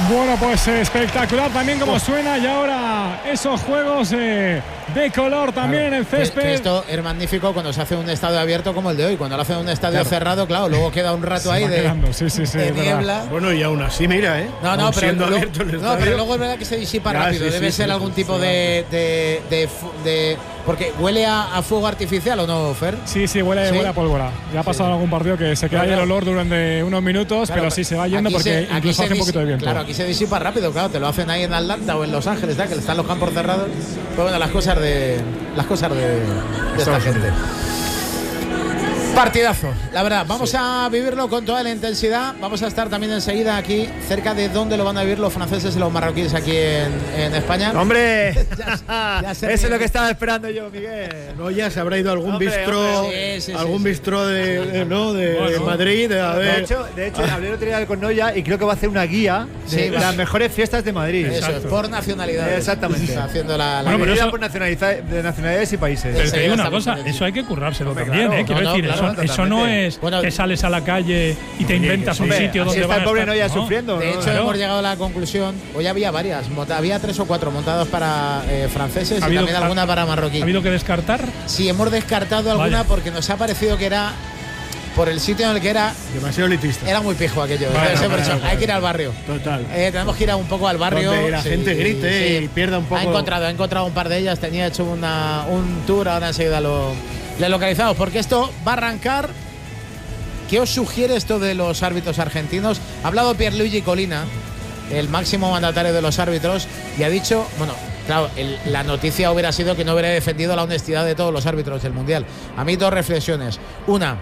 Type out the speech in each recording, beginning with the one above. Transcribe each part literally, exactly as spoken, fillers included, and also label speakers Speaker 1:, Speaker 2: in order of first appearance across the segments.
Speaker 1: Bueno, pues espectacular también como suena, y ahora esos juegos eh, de color también claro, en el césped.
Speaker 2: Que, que esto es magnífico cuando se hace un estadio abierto como el de hoy. Cuando lo hacen en un estadio claro. cerrado, claro, luego queda un rato se ahí de,
Speaker 1: sí, sí, sí,
Speaker 2: de niebla.
Speaker 3: Bueno, y aún así, mira, ¿eh?
Speaker 2: No, no, pero, lo, no pero luego es verdad que se disipa ya, rápido. Sí, Debe sí, ser sí, algún sí, tipo sí, de, de, de, de, de. Porque huele a, a fuego artificial, ¿o no, Fer?
Speaker 1: Sí, sí, huele, ¿Sí? huele a pólvora. Ya ha pasado sí. algún partido que se queda ahí el olor durante unos minutos, claro, pero sí se va yendo porque se, incluso hace un poquito de viento.
Speaker 2: Claro, aquí se disipa rápido, claro, te lo hacen ahí en Atlanta o en Los Ángeles, ¿verdad? Que están los campos cerrados. Pues bueno, las cosas de las cosas de, de esta gente. Partidazo, la verdad. Vamos sí. a vivirlo con toda la intensidad. Vamos a estar también enseguida aquí, cerca de donde lo van a vivir los franceses y los marroquíes aquí en, en España.
Speaker 4: ¡Hombre! ya, ya Eso es lo que estaba esperando yo, Miguel.
Speaker 3: No, ya se habrá ido a algún hombre, bistró, hombre, sí, sí, algún sí, bistró de, de, ¿no? de, bueno, de Madrid. De, a ver.
Speaker 4: de hecho, de hecho hablé el otro día con Noya y creo que va a hacer una guía de sí, las mejores fiestas de Madrid.
Speaker 2: Eso es, por nacionalidades.
Speaker 4: Exactamente.
Speaker 2: Haciendo la, la
Speaker 4: bueno, pero eso por de nacionalidades y países.
Speaker 5: Pero te digo una cosa, eso hay que currárselo hombre, también, claro, ¿eh? Quiero no, decir, no, claro, eso, eso no es bueno, que sales a la calle y te inventas un sitio donde
Speaker 4: está
Speaker 5: van
Speaker 4: el pobre
Speaker 5: a estar,
Speaker 4: Noya
Speaker 5: ¿no?
Speaker 4: sufriendo.
Speaker 2: De
Speaker 4: ¿no?
Speaker 2: hecho,
Speaker 4: Claro.
Speaker 2: hemos llegado a la conclusión, hoy había varias, había tres o cuatro montados para eh, franceses y también ha, alguna para marroquí.
Speaker 5: ¿Ha habido que descartar?
Speaker 2: Sí, hemos descartado alguna Vaya. porque nos ha parecido que era por el sitio en el que era
Speaker 3: demasiado elitista.
Speaker 2: Era muy pijo aquello. Vale, no, vale, vale, hay que ir al barrio.
Speaker 3: Total.
Speaker 2: Eh, tenemos que ir a un poco al barrio.
Speaker 3: Donde la sí, gente grite sí. y pierda un poco.
Speaker 2: Ha encontrado, ha encontrado un par de ellas. Tenía hecho una, un tour, ahora enseguida lo le localizamos. Porque esto va a arrancar. ¿Qué os sugiere esto de los árbitros argentinos? Ha hablado Pierluigi Colina, el máximo mandatario de los árbitros, y ha dicho, bueno, claro, el, la noticia hubiera sido que no hubiera defendido la honestidad de todos los árbitros del Mundial. A mí dos reflexiones. Una,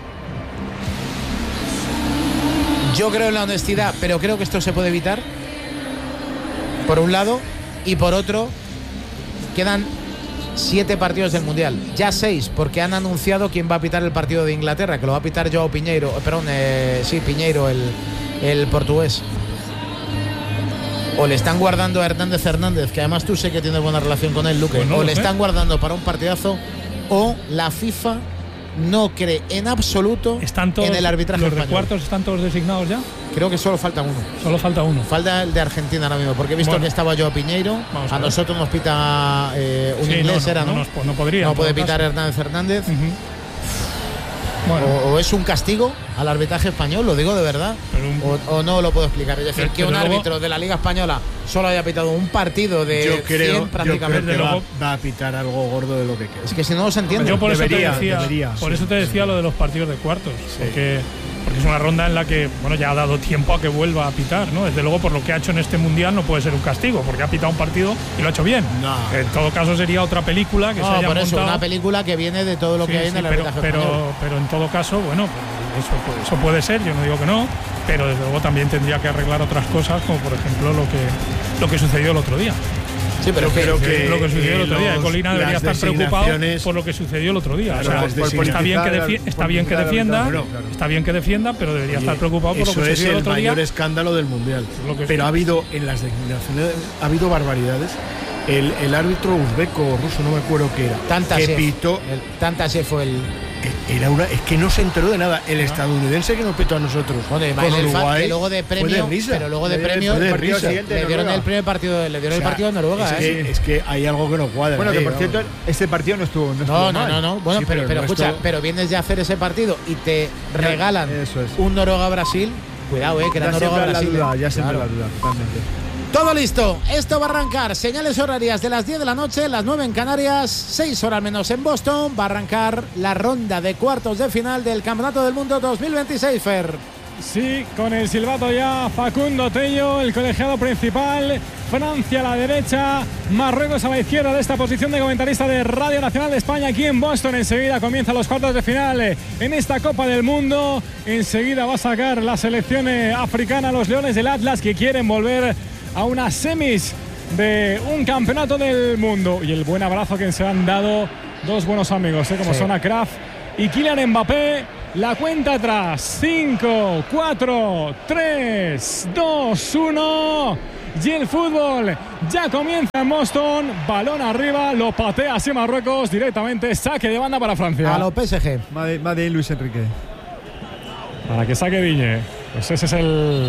Speaker 2: yo creo en la honestidad, pero creo que esto se puede evitar, por un lado, y por otro, quedan siete partidos del Mundial, ya seis, porque han anunciado quién va a pitar el partido de Inglaterra, que lo va a pitar Joao Piñeiro, perdón, eh, sí, Piñeiro, el, el portugués. O le están guardando a Hernández Hernández, que además tú sé que tienes buena relación con él, Luque, pues no, o le están guardando para un partidazo, o la FIFA no cree en absoluto
Speaker 5: ¿Están todos,
Speaker 2: en el arbitraje
Speaker 5: los
Speaker 2: español.
Speaker 5: ¿Los de cuartos están todos designados ya?
Speaker 2: Creo que solo falta uno.
Speaker 5: Solo falta uno.
Speaker 2: Falta el de Argentina ahora mismo, porque he visto bueno, que estaba Joao Piñeiro. A, a nosotros nos pita eh, un sí, inglés,
Speaker 5: no,
Speaker 2: era, ¿no?
Speaker 5: No, no, no podría.
Speaker 2: No puede pitar caso. Hernández Hernández. Uh-huh. Bueno. O, o es un castigo al arbitraje español, lo digo de verdad. Un, o, o no lo puedo explicar. Es decir, que un luego, árbitro de la Liga Española solo haya pitado un partido de
Speaker 3: yo creo,
Speaker 2: cien prácticamente.
Speaker 3: Yo creo que va, va a pitar algo gordo de lo que queda.
Speaker 2: Es que si no, no se entiende.
Speaker 5: Yo por
Speaker 3: debería,
Speaker 5: eso te decía,
Speaker 3: debería,
Speaker 5: por
Speaker 3: sí,
Speaker 5: eso te decía
Speaker 3: sí.
Speaker 5: lo de los partidos de cuartos. Sí. Porque, porque es una ronda en la que bueno ya ha dado tiempo a que vuelva a pitar, ¿no? Desde luego, por lo que ha hecho en este Mundial no puede ser un castigo, porque ha pitado un partido y lo ha hecho bien.
Speaker 3: No.
Speaker 5: En todo caso sería otra película que
Speaker 2: no,
Speaker 5: se haya
Speaker 2: por eso,
Speaker 5: montado.
Speaker 2: Una película que viene de todo lo
Speaker 5: sí,
Speaker 2: que hay
Speaker 5: sí,
Speaker 2: en el
Speaker 5: pero,
Speaker 2: arbitraje
Speaker 5: pero,
Speaker 2: español.
Speaker 5: pero en todo caso, bueno, pues eso, eso puede ser, yo no digo que no, pero desde luego también tendría que arreglar otras cosas, como por ejemplo lo que, lo que sucedió el otro día.
Speaker 2: Sí, pero
Speaker 3: creo que,
Speaker 5: que lo que sucedió el otro día.
Speaker 3: Los,
Speaker 5: Colina debería estar preocupado por lo que sucedió el otro día.
Speaker 3: Claro,
Speaker 5: o sea, pues está bien que, defi está bien que defienda, claro, claro. está bien que defienda, pero debería Oye, estar preocupado por lo que sucedió el otro día.
Speaker 3: Eso es el mayor escándalo del Mundial. Pero es. ha habido en las designaciones ha habido barbaridades. El, el árbitro uzbeco o ruso, no me acuerdo qué era.
Speaker 2: Tantashev.
Speaker 3: Que pitó.
Speaker 2: Tantashev fue el.
Speaker 3: Era una, es que no se enteró de nada. El estadounidense que nos pitó a nosotros.
Speaker 2: Bueno, y con Uruguay, luego de premio, de pero luego de, de premio,
Speaker 3: de
Speaker 2: el siguiente le dieron el primer partido, le dieron o sea, el partido de Noruega.
Speaker 3: Es,
Speaker 2: ¿eh?
Speaker 3: que, es que hay algo que no cuadra.
Speaker 4: Bueno,
Speaker 3: ahí,
Speaker 4: que por
Speaker 3: vamos.
Speaker 4: cierto, este partido no estuvo. No, estuvo
Speaker 2: no,
Speaker 4: mal.
Speaker 2: no, no, no. Bueno,
Speaker 3: sí,
Speaker 2: pero,
Speaker 3: pero,
Speaker 2: pero escucha,
Speaker 3: esto...
Speaker 2: pero vienes de hacer ese partido y te regalan
Speaker 3: Eso es.
Speaker 2: un Noruega-Brasil. Cuidado, eh, que era Noruega-Brasil.
Speaker 4: Ya siempre
Speaker 2: claro.
Speaker 4: la duda, totalmente.
Speaker 2: Todo listo, esto va a arrancar, señales horarias de las diez de la noche, las nueve en Canarias, seis horas menos en Boston, va a arrancar la ronda de cuartos de final del Campeonato del Mundo dos mil veintiséis, Fer.
Speaker 1: Sí, con el silbato ya Facundo Tello, el colegiado principal, Francia a la derecha, Marruecos a la izquierda de esta posición de comentarista de Radio Nacional de España aquí en Boston. Enseguida comienzan los cuartos de final en esta Copa del Mundo, enseguida va a sacar la selección africana, los Leones del Atlas, que quieren volver a unas semis de un campeonato del mundo. Y el buen abrazo que se han dado dos buenos amigos, ¿eh? como sí. son Akraf y Kylian Mbappé. La cuenta atrás, cinco, cuatro, tres, dos, uno. Y el fútbol ya comienza en Boston. Balón arriba, lo patea así Marruecos directamente. Saque de banda para Francia.
Speaker 2: A lo P S G.
Speaker 4: Madrid Luis Enrique.
Speaker 1: Para que saque Digne. Pues ese es el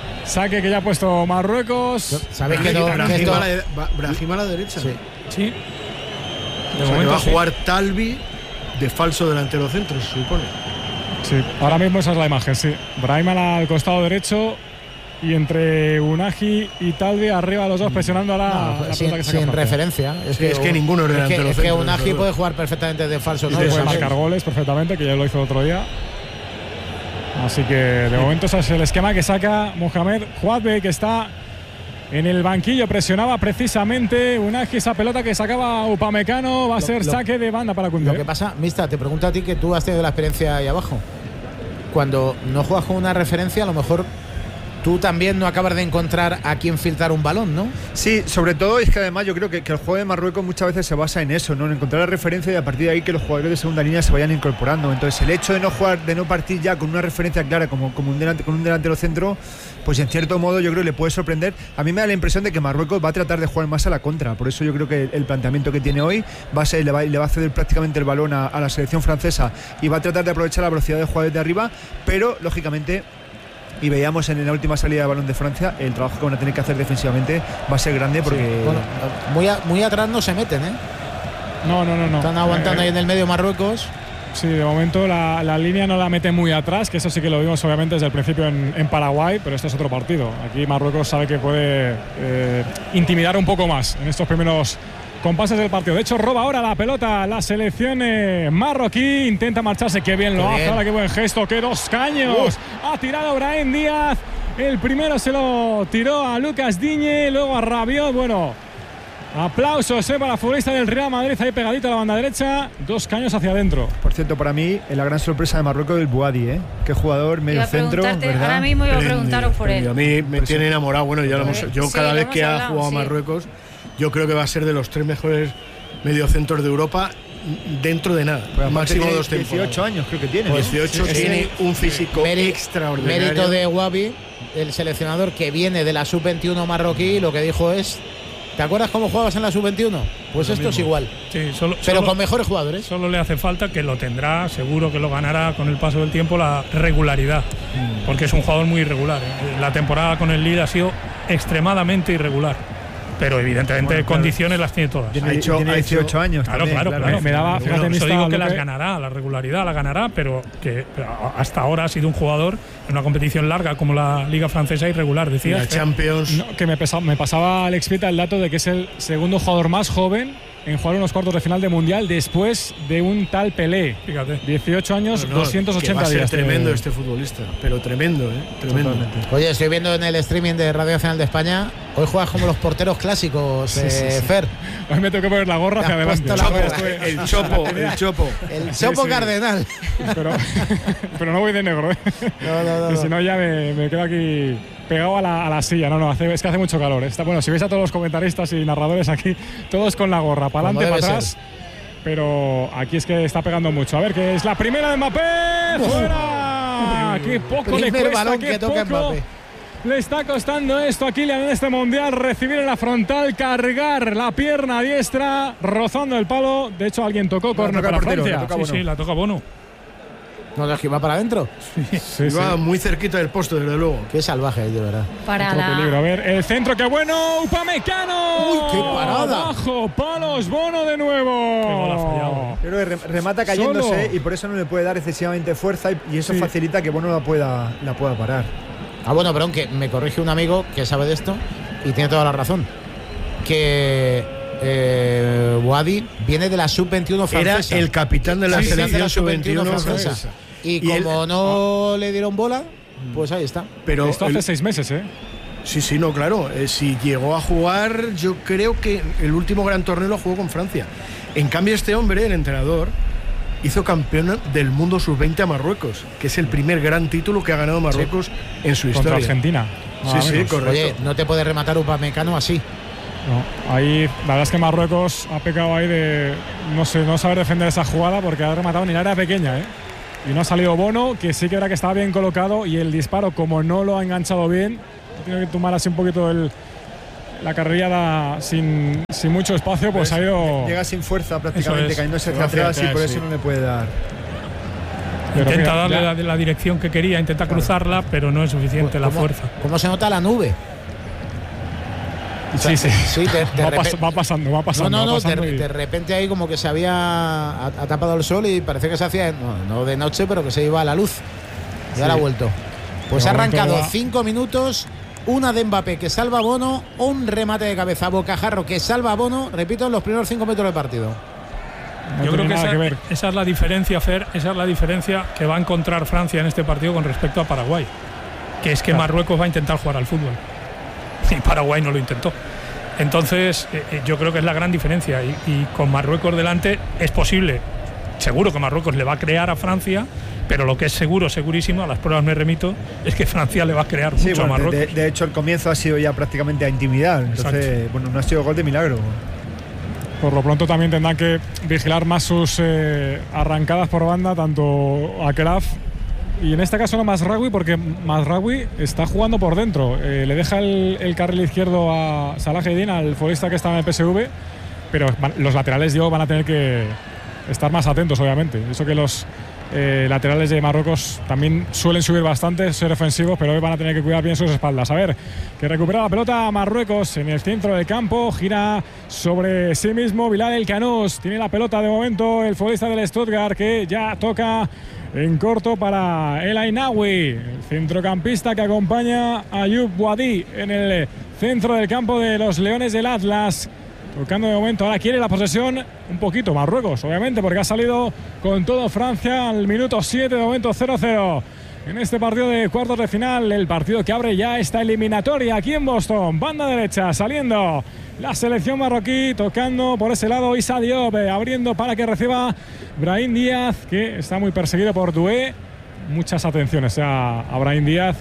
Speaker 1: Saque que ya ha puesto Marruecos.
Speaker 2: ¿Sabéis que no?
Speaker 3: Brahim,
Speaker 2: esto...
Speaker 3: a la, Brahim a la derecha.
Speaker 2: Sí.
Speaker 5: Sí. De
Speaker 3: O sea,
Speaker 5: momento
Speaker 3: que va a
Speaker 5: sí.
Speaker 3: jugar Talbi de falso delantero centro, se supone.
Speaker 1: Sí, ahora mismo esa es la imagen, sí. Brahim al costado derecho y entre Unagi y Talbi arriba los dos presionando a la,
Speaker 2: No,
Speaker 1: la
Speaker 2: sin,
Speaker 1: pelota que saca
Speaker 2: sin
Speaker 1: Francia.
Speaker 2: referencia. Es,
Speaker 3: Sí,
Speaker 2: que,
Speaker 3: es que ninguno es
Speaker 2: es que,
Speaker 3: delantero
Speaker 2: es que
Speaker 3: centro,
Speaker 2: Unagi
Speaker 3: desde
Speaker 2: puede
Speaker 3: luego.
Speaker 2: jugar perfectamente de falso, ¿no?
Speaker 1: Sí, puede
Speaker 2: Eso
Speaker 1: marcar
Speaker 2: sí.
Speaker 1: goles perfectamente, que ya lo hizo otro día. Así que de momento ese es el esquema que saca Mohamed Juadbe, que está en el banquillo, presionaba precisamente Unagi esa pelota que sacaba Upamecano. Va a
Speaker 2: Lo-
Speaker 1: ser
Speaker 2: lo-
Speaker 1: saque de banda para
Speaker 2: Lo
Speaker 1: Koundé.
Speaker 2: que pasa, Mista, te pregunto a ti, que tú has tenido la experiencia ahí abajo. Cuando no juegas con una referencia, a lo mejor tú también no acabas de encontrar a quién filtrar un balón, ¿no?
Speaker 4: Sí, sobre todo es que además yo creo que, que el juego de Marruecos muchas veces se basa en eso, ¿no? En encontrar la referencia y a partir de ahí que los jugadores de segunda línea se vayan incorporando. Entonces el hecho de no jugar, de no partir ya con una referencia clara como, como un delante, con un delantero centro, pues en cierto modo yo creo que le puede sorprender. A mí me da la impresión de que Marruecos va a tratar de jugar más a la contra. Por eso yo creo que el planteamiento que tiene hoy va a ser, le va, le va a ceder prácticamente el balón a, a la selección francesa y va a tratar de aprovechar la velocidad de jugadores de arriba, pero lógicamente, y veíamos en la última salida de balón de Francia, el trabajo que van a tener que hacer defensivamente va a ser grande porque
Speaker 2: Sí. Bueno, muy, a- muy atrás no se meten, ¿eh?
Speaker 1: No, no, no, no.
Speaker 2: Están aguantando
Speaker 1: Eh,
Speaker 2: ahí en el medio Marruecos.
Speaker 1: Sí, de momento la, la línea no la mete muy atrás, que eso sí que lo vimos obviamente desde el principio en, en Paraguay, pero este es otro partido. Aquí Marruecos sabe que puede eh, intimidar un poco más en estos primeros compases del partido. De hecho, roba ahora la pelota la selección eh, marroquí, intenta marcharse, qué bien lo
Speaker 2: Qué
Speaker 1: hace,
Speaker 2: bien.
Speaker 1: ahora qué buen gesto, qué dos caños. Ha tirado Brahim Díaz, el primero se lo tiró a Lucas Digne, luego a Rabiot, bueno... Aplausos eh, para la futbolista del Real Madrid, ahí pegadito a la banda derecha, dos caños hacia adentro.
Speaker 4: Por cierto, para mí, la gran sorpresa de Marruecos es el Buadi, ¿eh? Qué jugador, medio
Speaker 6: Iba a
Speaker 4: centro,
Speaker 6: preguntarte,
Speaker 4: ¿verdad?
Speaker 6: ahora mismo iba a
Speaker 3: Espléndido,
Speaker 6: preguntaros por él.
Speaker 3: espléndido. A mí me tiene enamorado. Bueno, ya lo hemos, yo
Speaker 6: Sí,
Speaker 3: cada
Speaker 6: lo
Speaker 3: vez
Speaker 6: hemos
Speaker 3: que ha
Speaker 6: hablado,
Speaker 3: jugado a
Speaker 6: sí.
Speaker 3: Marruecos, yo creo que va a ser de los tres mejores mediocentros de Europa dentro de nada.
Speaker 4: Pero aparte
Speaker 3: máximo
Speaker 4: tiene
Speaker 3: dos temporadas.
Speaker 4: dieciocho años creo que tiene. ¿no?
Speaker 3: dieciocho
Speaker 2: Sí, sí.
Speaker 3: tiene un físico
Speaker 2: Meri-
Speaker 3: extraordinario.
Speaker 2: Mérito de Wabi, el seleccionador que viene de la sub veintiuno marroquí, lo que dijo es: ¿te acuerdas cómo jugabas en la sub veintiuno? Pues esto es igual,
Speaker 5: Sí, solo,
Speaker 2: pero
Speaker 5: solo-
Speaker 2: con mejores jugadores.
Speaker 5: Solo le hace falta, que lo tendrá, seguro que lo ganará con el paso del tiempo, la regularidad. Porque es un jugador muy irregular. ¿eh? La temporada con el Lille ha sido extremadamente irregular. Pero evidentemente
Speaker 4: Bueno, claro.
Speaker 5: condiciones las tiene todas.
Speaker 4: Tiene,
Speaker 3: Ha hecho-
Speaker 4: tiene
Speaker 3: ha hecho-
Speaker 4: dieciocho años.
Speaker 5: Claro,
Speaker 4: también,
Speaker 5: claro, claro.
Speaker 1: Me daba,
Speaker 5: Pero
Speaker 1: fíjate,
Speaker 5: bueno, eso
Speaker 1: Mista,
Speaker 5: digo que
Speaker 1: lo
Speaker 5: las
Speaker 1: que-
Speaker 5: ganará, la regularidad la ganará, pero que hasta ahora ha sido un jugador en una competición larga como la Liga Francesa irregular,
Speaker 3: Y
Speaker 5: decías.
Speaker 3: la Champions.
Speaker 1: No, que me, pesa- me pasaba Alex Pita el dato de que es el segundo jugador más joven en jugar unos cuartos de final de Mundial después de un tal Pelé.
Speaker 5: Fíjate.
Speaker 1: dieciocho años,
Speaker 3: No, no,
Speaker 1: doscientos ochenta
Speaker 3: que va a ser
Speaker 1: días.
Speaker 3: tremendo
Speaker 1: de-
Speaker 3: este futbolista, pero tremendo, ¿eh? Tremendo.
Speaker 4: Totalmente.
Speaker 2: Oye, estoy viendo en el streaming de Radio Nacional de España, hoy juegas como los porteros clásicos,
Speaker 1: Sí,
Speaker 2: eh,
Speaker 1: sí, sí.
Speaker 2: Fer.
Speaker 1: Hoy me tengo que poner la gorra
Speaker 2: Te
Speaker 1: hacia
Speaker 2: has
Speaker 1: adelante.
Speaker 2: puesto la
Speaker 1: Joder,
Speaker 2: gorra.
Speaker 1: estoy-
Speaker 3: El chopo, el chopo.
Speaker 2: El
Speaker 1: Sí,
Speaker 2: Chopo
Speaker 1: sí.
Speaker 2: Cardenal.
Speaker 1: pero, pero no voy de negro, ¿eh?
Speaker 2: No, no, no,
Speaker 1: Que
Speaker 2: no.
Speaker 1: si no ya me, me quedo aquí pegado a la, a la silla. No, no, hace, es que hace mucho calor. ¿eh? Está, bueno, si veis a todos los comentaristas y narradores aquí, todos con la gorra, para
Speaker 2: Como
Speaker 1: adelante, para
Speaker 2: debe
Speaker 1: atrás. Pero aquí es que está pegando mucho. A ver, que es la primera de Mbappé. ¡Fuera! ¡Qué poco le
Speaker 2: Primer
Speaker 1: cuesta!
Speaker 2: balón
Speaker 1: ¡Qué
Speaker 2: que toca
Speaker 1: poco
Speaker 2: Mbappé!
Speaker 1: le está costando esto a Kylian en este Mundial! Recibir en la frontal, cargar la pierna diestra, rozando el palo. De hecho, alguien tocó
Speaker 4: No,
Speaker 1: córner
Speaker 4: toca el
Speaker 1: para
Speaker 4: portero,
Speaker 1: Francia.
Speaker 4: le toca
Speaker 5: Sí,
Speaker 4: Bono.
Speaker 5: sí, la toca Bono.
Speaker 2: No, es que va para adentro.
Speaker 1: Sí, sí.
Speaker 3: Iba muy cerquita del poste, desde luego.
Speaker 2: Qué salvaje, de verdad.
Speaker 6: Para
Speaker 1: Otro peligro. A
Speaker 6: la,
Speaker 1: ver, el centro, qué bueno. Upamecano.
Speaker 2: Uy, qué parada.
Speaker 1: Bajo palos, Bono de
Speaker 5: Qué gol ha
Speaker 1: nuevo.
Speaker 5: fallado.
Speaker 4: Yo creo que re- remata cayéndose
Speaker 1: Solo.
Speaker 4: y por eso no le puede dar excesivamente fuerza y, y eso
Speaker 1: Sí.
Speaker 4: facilita que Bono la pueda, la pueda parar.
Speaker 2: Ah, bueno, perdón, que me corrige un amigo que sabe de esto y tiene toda la razón. Que eh, Wadi viene de la sub veintiuno
Speaker 3: Era
Speaker 2: francesa.
Speaker 3: el capitán de la
Speaker 2: Sí, sí, de
Speaker 3: selección
Speaker 2: la
Speaker 3: sub veintiuno
Speaker 2: francesa.
Speaker 3: francesa.
Speaker 2: Y,
Speaker 3: Y él-
Speaker 2: como no le dieron bola, pues ahí está.
Speaker 3: Pero
Speaker 1: Esto hace
Speaker 3: el-
Speaker 1: seis meses, ¿eh?
Speaker 3: sí, sí, no, claro. Eh, si llegó a jugar, yo creo que el último gran torneo lo jugó con Francia. En cambio, este hombre, el entrenador, hizo campeón del mundo sub veinte a Marruecos, que es el primer gran título que ha ganado Marruecos en su
Speaker 1: Contra
Speaker 3: historia.
Speaker 1: Argentina.
Speaker 3: Sí,
Speaker 1: nada
Speaker 3: sí,
Speaker 1: menos.
Speaker 3: correcto.
Speaker 2: Oye, no te puede rematar Upamecano así.
Speaker 1: No, ahí la verdad es que Marruecos ha pecado ahí de no sé, no saber defender esa jugada porque ha rematado ni la área pequeña, ¿eh? Y no ha salido Bono, que sí que era que estaba bien colocado y el disparo, como no lo ha enganchado bien, tiene que tomar así un poquito el, la carrilla sin, sin mucho espacio, pues ha ido.
Speaker 4: Llega sin fuerza prácticamente,
Speaker 5: Eso es.
Speaker 4: cayéndose
Speaker 3: Se va
Speaker 4: hacia
Speaker 3: hacia
Speaker 4: atrás y
Speaker 3: atrás,
Speaker 4: por
Speaker 3: sí.
Speaker 4: eso no le puede dar.
Speaker 5: Intenta
Speaker 1: mira,
Speaker 5: darle
Speaker 1: ya,
Speaker 5: la, la dirección que quería, intenta claro. cruzarla, pero no es suficiente la
Speaker 2: ¿Cómo,
Speaker 5: fuerza.
Speaker 2: ¿Cómo se nota la nube?
Speaker 1: Sí, sí,
Speaker 2: sí de, de
Speaker 1: va,
Speaker 2: repente,
Speaker 1: va pasando, va pasando.
Speaker 2: No, no, no,
Speaker 1: va pasando
Speaker 2: de,
Speaker 1: y...
Speaker 2: de repente ahí como que se había ha, ha tapado el sol y parece que se hacía, no, no de noche, pero que se iba a la luz. Y sí. ahora ha vuelto. Pues ha arrancado va... cinco minutos, una de Mbappé que salva a Bono, un remate de cabeza a Bocajarro que salva a Bono, repito, en los primeros cinco metros del partido.
Speaker 5: No Yo creo que esa, que esa es la diferencia, Fer, esa es la diferencia que va a encontrar Francia en este partido con respecto a Paraguay. Que es que claro. Marruecos va a intentar jugar al fútbol. Y Paraguay no lo intentó. Entonces eh, yo creo que es la gran diferencia y, y con Marruecos delante es posible, seguro que Marruecos le va a crear a Francia, pero lo que es seguro, segurísimo, a las pruebas me remito, es que Francia le va a crear
Speaker 4: sí,
Speaker 5: mucho
Speaker 4: bueno,
Speaker 5: a Marruecos.
Speaker 4: De, de hecho el comienzo ha sido ya prácticamente a intimidar, entonces Exacto. bueno, no ha sido gol de milagro.
Speaker 1: Por lo pronto también tendrán que vigilar más sus eh, arrancadas por banda, tanto a Kraf y en este caso no Mazraoui, porque Mazraoui está jugando por dentro. Eh, le deja el, el carril izquierdo a Salah Eddin, al futbolista que está en el P S V, pero van, los laterales yo van a tener que estar más atentos, obviamente. Eso que los eh, laterales de Marruecos también suelen subir bastante, ser ofensivos, pero hoy van a tener que cuidar bien sus espaldas. A ver, que recupera la pelota Marruecos en el centro del campo, gira sobre sí mismo Bilal El Canous, tiene la pelota de momento el futbolista del Stuttgart, que ya toca en corto para El Ainaoui, el centrocampista que acompaña a Ayoub Boadi en el centro del campo de los Leones del Atlas. Tocando de momento, ahora quiere la posesión un poquito Marruecos, obviamente, porque ha salido con todo Francia al minuto siete, de momento cero cero. En este partido de cuartos de final, el partido que abre ya esta eliminatoria aquí en Boston. Banda derecha, saliendo la selección marroquí, tocando por ese lado Issa Diop, abriendo para que reciba Brahim Díaz, que está muy perseguido por Doué. Muchas atenciones a, a Brahim Díaz,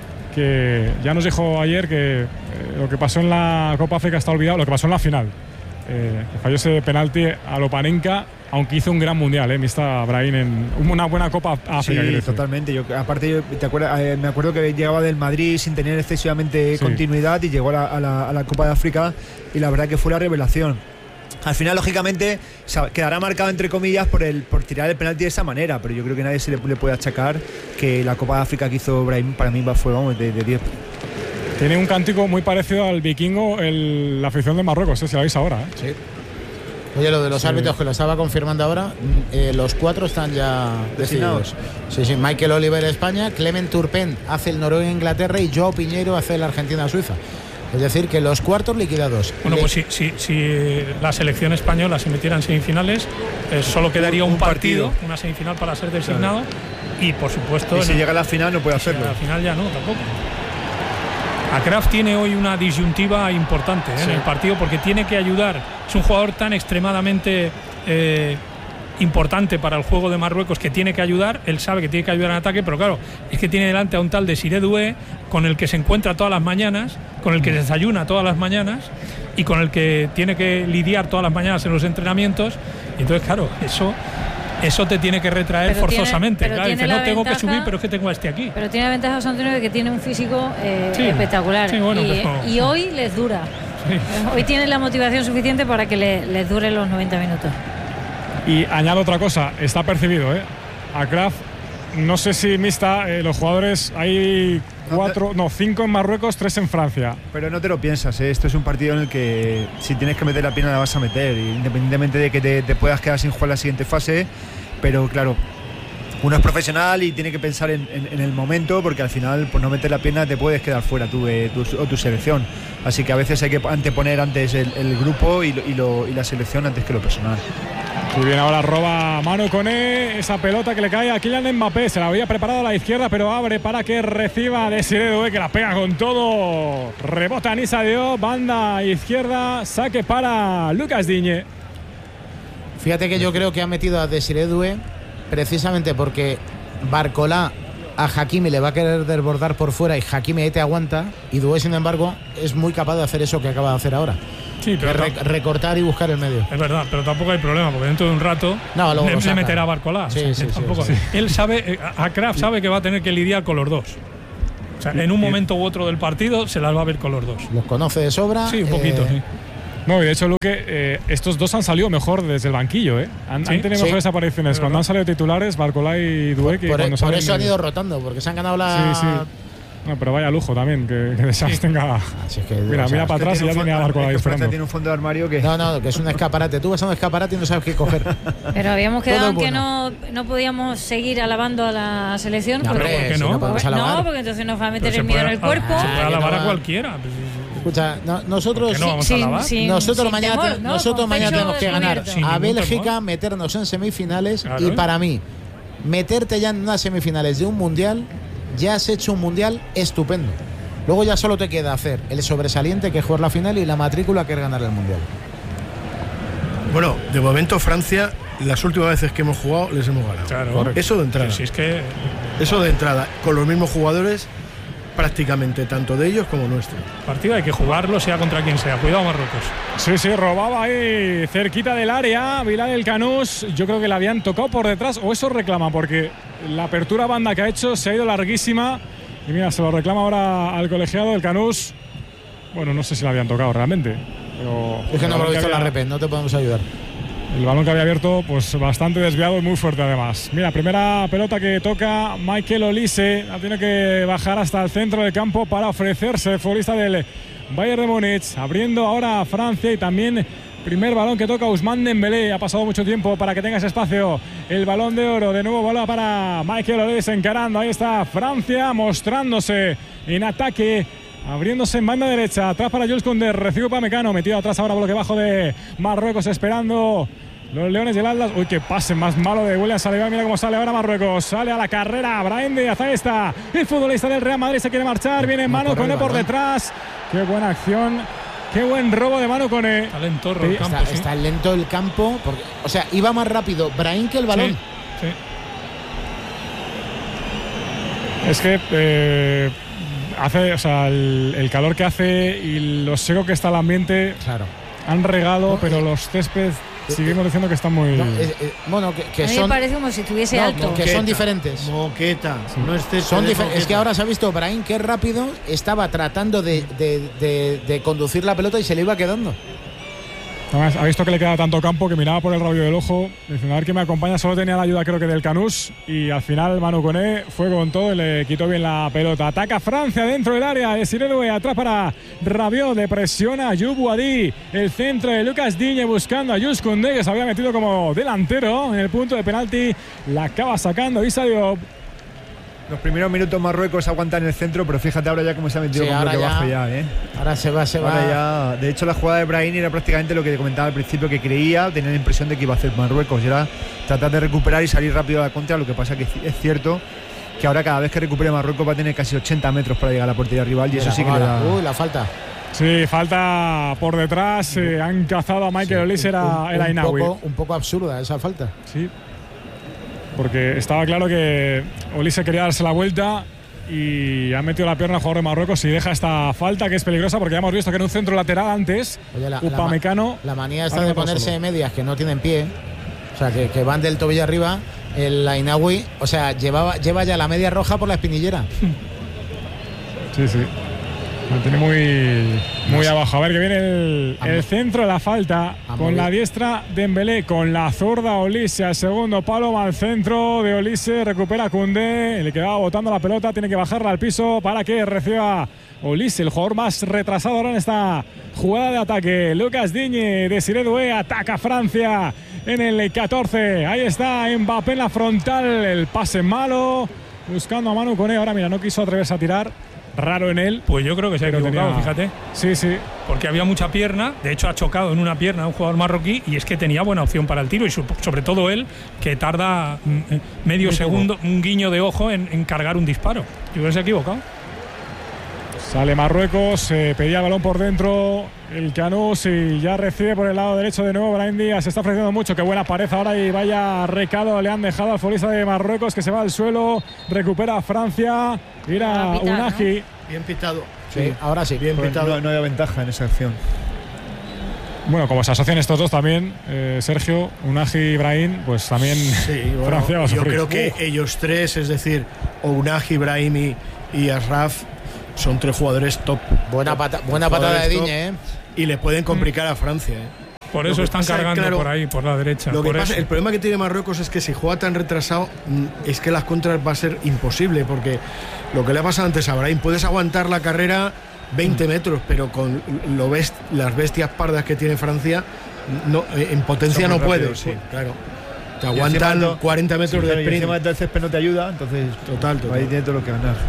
Speaker 1: que ya nos dijo ayer que eh, lo que pasó en la Copa África está olvidado, lo que pasó en la final. Eh, que falló ese penalti a Lopanenka, aunque hizo un gran mundial, eh, Mista Brahim, en una buena Copa África.
Speaker 4: Sí, totalmente. Yo, aparte, yo, te acuerdas, eh, me acuerdo que llegaba del Madrid sin tener excesivamente sí. continuidad y llegó a la, a, la, a la Copa de África y la verdad que fue la revelación. Al final, lógicamente, quedará marcado entre comillas por el por tirar el penalti de esa manera, pero yo creo que nadie se le, le puede achacar que la Copa de África que hizo Brahim para mí fue, vamos, de diez.
Speaker 1: Tiene un cántico muy parecido al vikingo, el, la afición de Marruecos, ¿eh? Si la veis ahora. ¿eh?
Speaker 2: Sí. Oye, lo de los sí. árbitros que lo estaba confirmando ahora, eh, los cuatro están ya decididos. Sí, sí. Michael Oliver España, Clement Turpin hace el Noruega-Inglaterra y Joao Piñeiro hace el Argentina-Suiza. Es decir, que los cuartos liquidados.
Speaker 5: Bueno, Le... pues si, si, si la selección española se metiera en semifinales, eh, solo quedaría un, un partido, partido, una semifinal para ser designado. Claro. Y por supuesto.
Speaker 4: Y si llega a la final no puede hacerlo.
Speaker 5: A la final ya no, tampoco. Akraf tiene hoy una disyuntiva importante ¿eh? sí. en el partido, porque tiene que ayudar. Es un jugador tan extremadamente eh, importante para el juego de Marruecos que tiene que ayudar. Él sabe que tiene que ayudar en ataque, pero claro, es que tiene delante a un tal Desiré Doué, con el que se encuentra todas las mañanas, con el que desayuna todas las mañanas y con el que tiene que lidiar todas las mañanas en los entrenamientos. Y entonces, claro, eso... Eso te tiene que retraer pero forzosamente.
Speaker 6: Tiene,
Speaker 5: claro, dice, no
Speaker 6: ventaja,
Speaker 5: tengo que subir, pero es que tengo a este aquí.
Speaker 6: Pero tiene la ventaja José Antonio de que tiene un físico eh, sí, espectacular. Sí, bueno, y, pero... y hoy les dura. Sí. Hoy tiene la motivación suficiente para que le, les dure los noventa minutos.
Speaker 1: Y añado otra cosa, está percibido, ¿eh? Akraf, no sé si Mista, eh, los jugadores hay cuatro, no, cinco en Marruecos, tres en Francia.
Speaker 4: Pero no te lo piensas, ¿eh? Esto es un partido en el que si tienes que meter la pierna la vas a meter, independientemente de que te, te puedas quedar sin jugar la siguiente fase. Pero claro, uno es profesional y tiene que pensar en, en, en el momento, porque al final por no meter la pierna te puedes quedar fuera tú eh, tu, o tu selección. Así que a veces hay que anteponer antes el, el grupo y, lo, y, lo, y la selección antes que lo personal.
Speaker 1: Muy bien, ahora roba Manu Koné, esa pelota que le cae a Kylian Mbappé. Se la había preparado a la izquierda, pero abre para que reciba Desiré Doué, que la pega con todo. Rebota Issa Diop, banda izquierda, saque para Lucas Digne.
Speaker 2: Fíjate que yo creo que ha metido a Desiré Doué precisamente porque Barcolá a Hakimi le va a querer desbordar por fuera y Hakimi ahí te aguanta, y Doué, sin embargo, es muy capaz de hacer eso que acaba de hacer ahora.
Speaker 5: Sí, pero
Speaker 2: re recortar y buscar el medio.
Speaker 5: Es verdad, pero tampoco hay problema, porque dentro de un rato
Speaker 2: no,
Speaker 5: le, le meterá a Barcolá.
Speaker 2: Sí,
Speaker 5: o sea,
Speaker 2: sí,
Speaker 5: tampoco,
Speaker 2: sí, sí.
Speaker 5: Él sabe, Akraf sí. sabe que va a tener que lidiar con los dos. O sea, en un momento u otro del partido se las va a ver con los dos.
Speaker 2: Los conoce de sobra.
Speaker 5: Sí, un poquito,
Speaker 2: eh,
Speaker 5: sí.
Speaker 1: No, y de hecho, Luque, eh, estos dos han salido mejor desde el banquillo, ¿eh? Han, ¿Sí? han tenido sí. mejores apariciones cuando han salido titulares, Barcola y Dué.
Speaker 2: Por, por, por eso han ido rotando, porque se han ganado la.
Speaker 1: Sí, sí. No, pero vaya lujo también, que, que Deschamps sí. tenga.
Speaker 2: Así es que,
Speaker 1: mira,
Speaker 2: o sea,
Speaker 1: mira para atrás y ya tiene a Barcola esperando.
Speaker 4: Tiene un fondo de armario que.
Speaker 2: No, no, que es un escaparate. Tú vas a un escaparate y no sabes qué coger.
Speaker 6: Pero habíamos quedado bueno. que no, no podíamos seguir alabando a la selección.
Speaker 2: No,
Speaker 6: porque,
Speaker 2: hombre,
Speaker 1: ¿por qué no?
Speaker 2: Si no, podemos alabar.
Speaker 6: No, porque entonces nos va a meter el miedo en el cuerpo.
Speaker 5: Se puede alabar
Speaker 2: ah,
Speaker 5: a cualquiera.
Speaker 2: Escucha, no, nosotros
Speaker 5: no vamos
Speaker 6: sin,
Speaker 5: a alabar?
Speaker 6: Sin,
Speaker 2: nosotros
Speaker 6: sin
Speaker 2: mañana,
Speaker 6: temor,
Speaker 2: te,
Speaker 6: ¿no?
Speaker 2: nosotros mañana tenemos que ganar a Bélgica,
Speaker 5: temor.
Speaker 2: meternos en semifinales
Speaker 5: claro.
Speaker 2: y para mí meterte ya en unas semifinales de un mundial, ya has hecho un mundial estupendo. Luego ya solo te queda hacer el sobresaliente, que es jugar la final, y la matrícula, que es ganar el mundial.
Speaker 3: Bueno, de momento Francia, las últimas veces que hemos jugado les hemos ganado.
Speaker 5: Claro.
Speaker 3: Eso de entrada.
Speaker 5: Sí, es que...
Speaker 3: Eso de entrada, con los mismos jugadores prácticamente, tanto de ellos como nuestro.
Speaker 5: Partido hay que jugarlo, sea contra quien sea. Cuidado, Marruecos.
Speaker 1: Sí, sí, robaba ahí cerquita del área Bilal El Canous. Yo creo que le habían tocado por detrás, o eso reclama, porque la apertura banda que ha hecho se ha ido larguísima. Y mira, se lo reclama ahora al colegiado El Canous. Bueno, no sé si le habían tocado realmente. Pero
Speaker 2: es que no hemos visto la repe, no te podemos ayudar.
Speaker 1: El balón que había abierto, pues bastante desviado y muy fuerte además. Mira, primera pelota que toca Michael Olise. Ha tenido que bajar hasta el centro del campo para ofrecerse, futbolista del Bayern de Múnich. Abriendo ahora a Francia y también primer balón que toca Ousmane Dembélé. Ha pasado mucho tiempo para que tenga ese espacio. El balón de oro, de nuevo bola para Michael Olise encarando. Ahí está Francia mostrándose en ataque. Abriéndose en banda derecha, atrás para Jules Koundé, recibe Upamecano, metido atrás ahora bloque bajo de Marruecos, esperando los Leones del Atlas. Uy, qué pase más malo de William Saliba, mira cómo sale ahora Marruecos, sale a la carrera, Brahim Díaz, ahí está, el futbolista del Real Madrid se quiere marchar, viene en Manu Koné por detrás, qué buena acción, qué buen robo de Manu Koné.
Speaker 5: Está lento el campo,
Speaker 2: está,
Speaker 5: sí.
Speaker 2: está lento el campo, porque, o sea, iba más rápido Brahim que el balón.
Speaker 5: Sí, sí.
Speaker 1: Es que... Eh, hace, o sea, el, el calor que hace y lo seco que está el ambiente,
Speaker 2: claro,
Speaker 1: han regado,
Speaker 2: no,
Speaker 1: pero
Speaker 2: eh,
Speaker 1: los céspedes eh, seguimos diciendo que están muy...
Speaker 2: No, eh, eh, bueno, que, que
Speaker 6: a mí
Speaker 2: son...
Speaker 6: me parece como si estuviese
Speaker 2: no,
Speaker 6: alto.
Speaker 2: que
Speaker 3: Moqueta,
Speaker 2: son diferentes.
Speaker 3: Moqueta,
Speaker 1: sí.
Speaker 3: no es
Speaker 2: son difer- Es que ahora se ha visto Brahim, que es rápido, estaba tratando de, de, de, de conducir la pelota y se le iba quedando.
Speaker 1: Además, ha visto que le queda tanto campo que miraba por el rabillo del ojo. Diciendo, a ver que me acompaña, solo tenía la ayuda creo que del Canous. Y al final Manu Koné fue con todo y le quitó bien la pelota. Ataca Francia dentro del área. Desiré Doué atrás para Rabiot. Le presiona a Youb Boadi. El centro de Lucas Digne buscando a Jules Koundé, que se había metido como delantero en el punto de penalti. La acaba sacando Issa Diop.
Speaker 4: Los primeros minutos Marruecos aguantan en el centro, pero fíjate ahora ya cómo se ha metido
Speaker 2: sí,
Speaker 4: con bloque
Speaker 2: ya,
Speaker 4: bajo ya, ¿eh?
Speaker 2: Ahora se va, se
Speaker 4: ahora
Speaker 2: va.
Speaker 4: Ya, de hecho, la jugada de Brahim era prácticamente lo que comentaba al principio, que creía, tenía la impresión de que iba a hacer Marruecos, y era tratar de recuperar y salir rápido a la contra. Lo que pasa que es cierto que ahora cada vez que recupere Marruecos va a tener casi ochenta metros para llegar a la portería rival, y
Speaker 2: Mira,
Speaker 4: eso sí que le da...
Speaker 2: Uy, la falta.
Speaker 1: Sí, falta por detrás. Eh, han cazado a Michael sí, Olise, era el Ainaoui.
Speaker 2: Un poco absurda esa falta.
Speaker 1: Sí, porque estaba claro que Olise quería darse la vuelta y ha metido la pierna al jugador de Marruecos y deja esta falta, que es peligrosa, porque ya hemos visto que en un centro lateral antes
Speaker 2: Oye, la,
Speaker 1: Upamecano,
Speaker 2: la, la manía esta de ponerse de medias que no tienen pie, o sea, que, que van del tobillo arriba. El Ainaoui, o sea, llevaba, lleva ya la media roja por la espinillera.
Speaker 1: Sí, sí. La tiene muy, muy no, abajo. A ver que viene el, el centro de la falta. Con la diestra Dembélé, con la zurda Olise. Al segundo palo, al centro de Olise. Recupera Koundé. Le quedaba botando la pelota. Tiene que bajarla al piso para que reciba Olise, el jugador más retrasado ahora en esta jugada de ataque. Lucas Digne, Desiré Doué, ataca Francia en el catorce. Ahí está Mbappé en la frontal. El pase malo. Buscando a Manu Koné. Ahora, mira, no quiso atreverse a tirar. Raro en él.
Speaker 5: Pues yo creo que se ha equivocado,
Speaker 1: tenía...
Speaker 5: fíjate.
Speaker 1: Sí, sí.
Speaker 5: Porque había mucha pierna, de hecho ha chocado en una pierna a un jugador marroquí y es que tenía buena opción para el tiro y sobre todo él, que tarda medio segundo, un guiño de ojo en, en cargar un disparo. Yo creo que se ha equivocado.
Speaker 1: Sale Marruecos, eh, pedía el balón por dentro el Canous y ya recibe por el lado derecho de nuevo Brahim Díaz. Se está ofreciendo mucho, qué buena pared ahora y vaya recado le han dejado al futbolista de Marruecos, que se va al suelo, recupera Francia, irá Unagi.
Speaker 3: ¿no? Bien pitado.
Speaker 2: Sí, sí, ahora sí, bien
Speaker 4: pues
Speaker 2: pitado.
Speaker 4: No, no había ventaja en esa acción.
Speaker 1: Bueno, como se asocian estos dos también, eh, Sergio, Unagi y Brahim, pues también
Speaker 3: sí, bueno,
Speaker 1: Francia va a sufrir.
Speaker 3: yo creo que uh. ellos tres, es decir, Unagi, Brahim y, y Ashraf, son tres jugadores top.
Speaker 2: Buena, pata, buena patada de Digne, ¿eh?
Speaker 3: y le pueden complicar a Francia. ¿eh?
Speaker 5: Por eso están pasa, cargando claro, por ahí, por la derecha.
Speaker 3: Lo que
Speaker 5: por
Speaker 3: pasa,
Speaker 5: eso.
Speaker 3: El problema que tiene Marruecos es que si juega tan retrasado, es que las contras va a ser imposible, porque lo que le ha pasado antes a Brahim, puedes aguantar la carrera veinte mm. metros, pero con lo best, las bestias pardas que tiene Francia, no, en potencia no puede. Sí. Claro. Te aguantan no, cuarenta metros sí, de sprint.
Speaker 4: Encima el césped no te ayuda, entonces
Speaker 3: total, total.
Speaker 4: ahí tiene todo lo que ganar.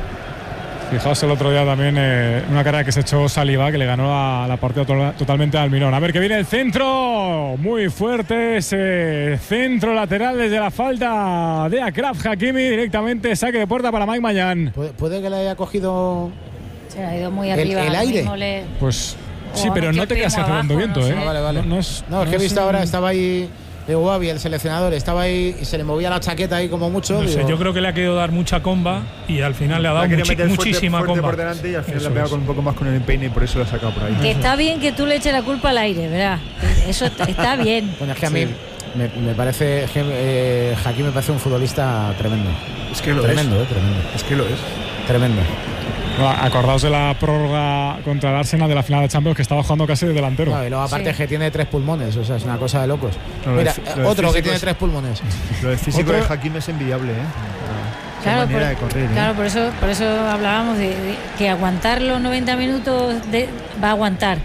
Speaker 1: Fijaos el otro día también eh, una carrera que se echó Saliba, que le ganó la, la partida to totalmente al Almirón. A ver que viene el centro, muy fuerte ese centro lateral desde la falta de Achraf Hakimi, directamente saque de puerta para Mike Mañán.
Speaker 2: ¿Puede, puede que le haya cogido
Speaker 6: se le ha ido muy arriba,
Speaker 2: el, el aire?
Speaker 6: Le...
Speaker 1: Pues sí, pero no te quedas hace dando viento, no sé.
Speaker 2: ¿eh? No, vale, vale.
Speaker 1: No, no es,
Speaker 2: no, es
Speaker 1: no
Speaker 2: que he
Speaker 1: es
Speaker 2: visto
Speaker 1: un...
Speaker 2: ahora, estaba ahí de Guavi, el seleccionador, estaba ahí y se le movía la chaqueta ahí como mucho.
Speaker 5: No sé,
Speaker 2: digo,
Speaker 5: yo creo que le ha querido dar mucha comba y al final le ha dado muchi fuerte, muchísima
Speaker 4: fuerte
Speaker 5: comba.
Speaker 4: Por delante y al final le ha pegado con un poco más con el empeine y por eso lo ha sacado por ahí.
Speaker 6: Que está bien que tú le eches la culpa al aire, ¿verdad? Eso está, está bien.
Speaker 2: Bueno, es que a mí sí. me, me parece, que, eh, Hakimi me parece un futbolista tremendo.
Speaker 3: Es que lo
Speaker 2: tremendo,
Speaker 3: es.
Speaker 2: Eh, tremendo.
Speaker 3: Es que lo es.
Speaker 2: Tremendo.
Speaker 1: Bueno, acordaos de la prórroga contra el Arsenal de la final de Champions, que estaba jugando casi de delantero.
Speaker 2: No, y luego aparte
Speaker 6: sí.
Speaker 2: que tiene tres pulmones, o sea, es una cosa de locos.
Speaker 4: No,
Speaker 2: Mira,
Speaker 4: lo
Speaker 2: otro que tiene
Speaker 4: es,
Speaker 2: tres pulmones.
Speaker 4: Lo del físico
Speaker 1: ¿Otro?
Speaker 4: de Hakimi es envidiable, ¿eh?
Speaker 6: Claro, por,
Speaker 4: de correr,
Speaker 6: claro
Speaker 4: ¿eh?
Speaker 6: por eso por eso hablábamos de, de que aguantar los noventa minutos de, va a aguantar.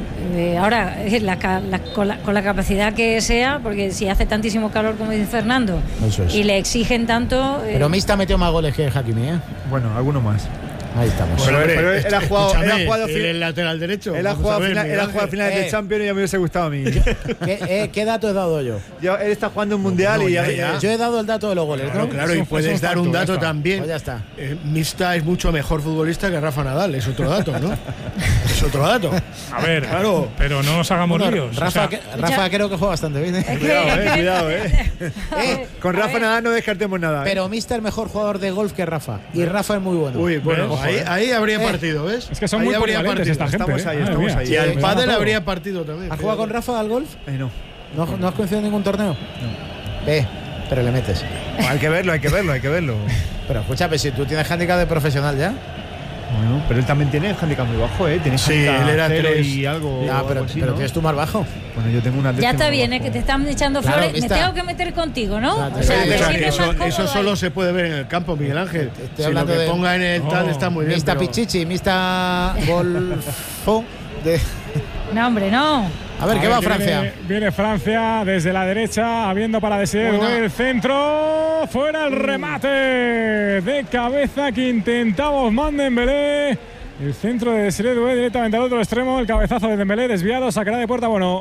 Speaker 6: Eh, ahora, la, la, con, la, con la capacidad que sea, porque si hace tantísimo calor como dice Fernando,
Speaker 2: es.
Speaker 6: y le exigen tanto. Eh,
Speaker 2: Pero Mista metió más goles que Hakimi, ¿eh?
Speaker 4: Bueno, alguno más.
Speaker 2: Ahí estamos.
Speaker 4: Bueno, pero, pero él ha jugado, él ha jugado
Speaker 3: el, el lateral derecho.
Speaker 4: Él ha jugado
Speaker 3: ver,
Speaker 4: final, él ha jugado finales eh, de Champions y a mí me hubiese gustado a mí.
Speaker 2: ¿Qué, eh, ¿Qué dato he dado yo?
Speaker 4: yo? Él está jugando un mundial no, y ya, ya.
Speaker 2: Yo he dado el dato de los goles,
Speaker 3: claro,
Speaker 2: ¿no?
Speaker 3: Claro, y puedes dar un dato también.
Speaker 2: Pues ya está.
Speaker 3: Eh, Mista es mucho mejor futbolista que Rafa Nadal, es otro dato, ¿no? Es otro dato.
Speaker 5: A ver, claro. Pero no nos hagamos bueno, líos.
Speaker 2: Rafa,
Speaker 5: o sea,
Speaker 2: que, Rafa creo que juega bastante bien. ¿eh?
Speaker 6: Es que,
Speaker 4: cuidado, eh, cuidado, eh. eh con Rafa
Speaker 6: ver.
Speaker 4: Nadal no descartemos nada.
Speaker 2: Pero
Speaker 4: eh.
Speaker 2: Mista es mejor jugador de golf que Rafa. Y Rafa es muy bueno.
Speaker 3: Uy, bueno,
Speaker 1: Ojo,
Speaker 3: ahí,
Speaker 1: eh.
Speaker 3: ahí habría
Speaker 2: eh.
Speaker 3: partido, ¿ves?
Speaker 1: Es que son
Speaker 3: ahí
Speaker 1: muy polivalentes esta gente.
Speaker 4: Estamos ahí,
Speaker 1: eh.
Speaker 4: estamos ahí.
Speaker 3: Y al
Speaker 1: Me
Speaker 3: pádel
Speaker 1: todo.
Speaker 3: habría partido también.
Speaker 2: ¿Has jugado con Rafa al golf?
Speaker 4: Eh, no.
Speaker 2: no. ¿No has coincidido en ningún torneo?
Speaker 4: No.
Speaker 2: Eh, pero le metes.
Speaker 4: No, hay que verlo, hay que verlo, hay que verlo.
Speaker 2: Pero escúchame, si tú tienes handicap de profesional ya.
Speaker 4: Bueno, pero él también tiene handicap muy bajo, ¿eh? Tiene
Speaker 3: sí, él era tres
Speaker 4: y algo.
Speaker 2: Ya, pero,
Speaker 4: algo así,
Speaker 2: pero
Speaker 4: ¿no?
Speaker 2: tienes tú más bajo.
Speaker 4: Bueno, yo tengo una.
Speaker 6: ya está bien, es eh, que te están echando
Speaker 2: claro,
Speaker 6: flores.
Speaker 2: está.
Speaker 6: Me tengo que meter contigo, ¿no?
Speaker 2: Claro,
Speaker 6: o sea,
Speaker 2: sí,
Speaker 6: te
Speaker 2: claro,
Speaker 6: sientes
Speaker 3: eso,
Speaker 6: más cómodo
Speaker 3: eso solo
Speaker 6: ahí.
Speaker 3: se puede ver en el campo, Miguel Ángel.
Speaker 2: Estoy
Speaker 3: si
Speaker 2: hablando
Speaker 3: lo que
Speaker 2: de
Speaker 3: ponga en el tal
Speaker 5: oh,
Speaker 3: está muy bien.
Speaker 2: Mista
Speaker 3: pero...
Speaker 2: Pichichi, Mista Golfo. De...
Speaker 6: No, hombre, no.
Speaker 2: A ver,
Speaker 1: A
Speaker 2: ¿qué
Speaker 1: ver
Speaker 2: va
Speaker 1: que
Speaker 2: Francia?
Speaker 1: Viene, viene Francia desde la derecha, habiendo para Desiré Doué el centro. Fuera el remate de cabeza que intentamos Ousmane Dembélé. El centro de Desiré Doué directamente al otro extremo. El cabezazo de Dembélé desviado, sacará de puerta. Bueno,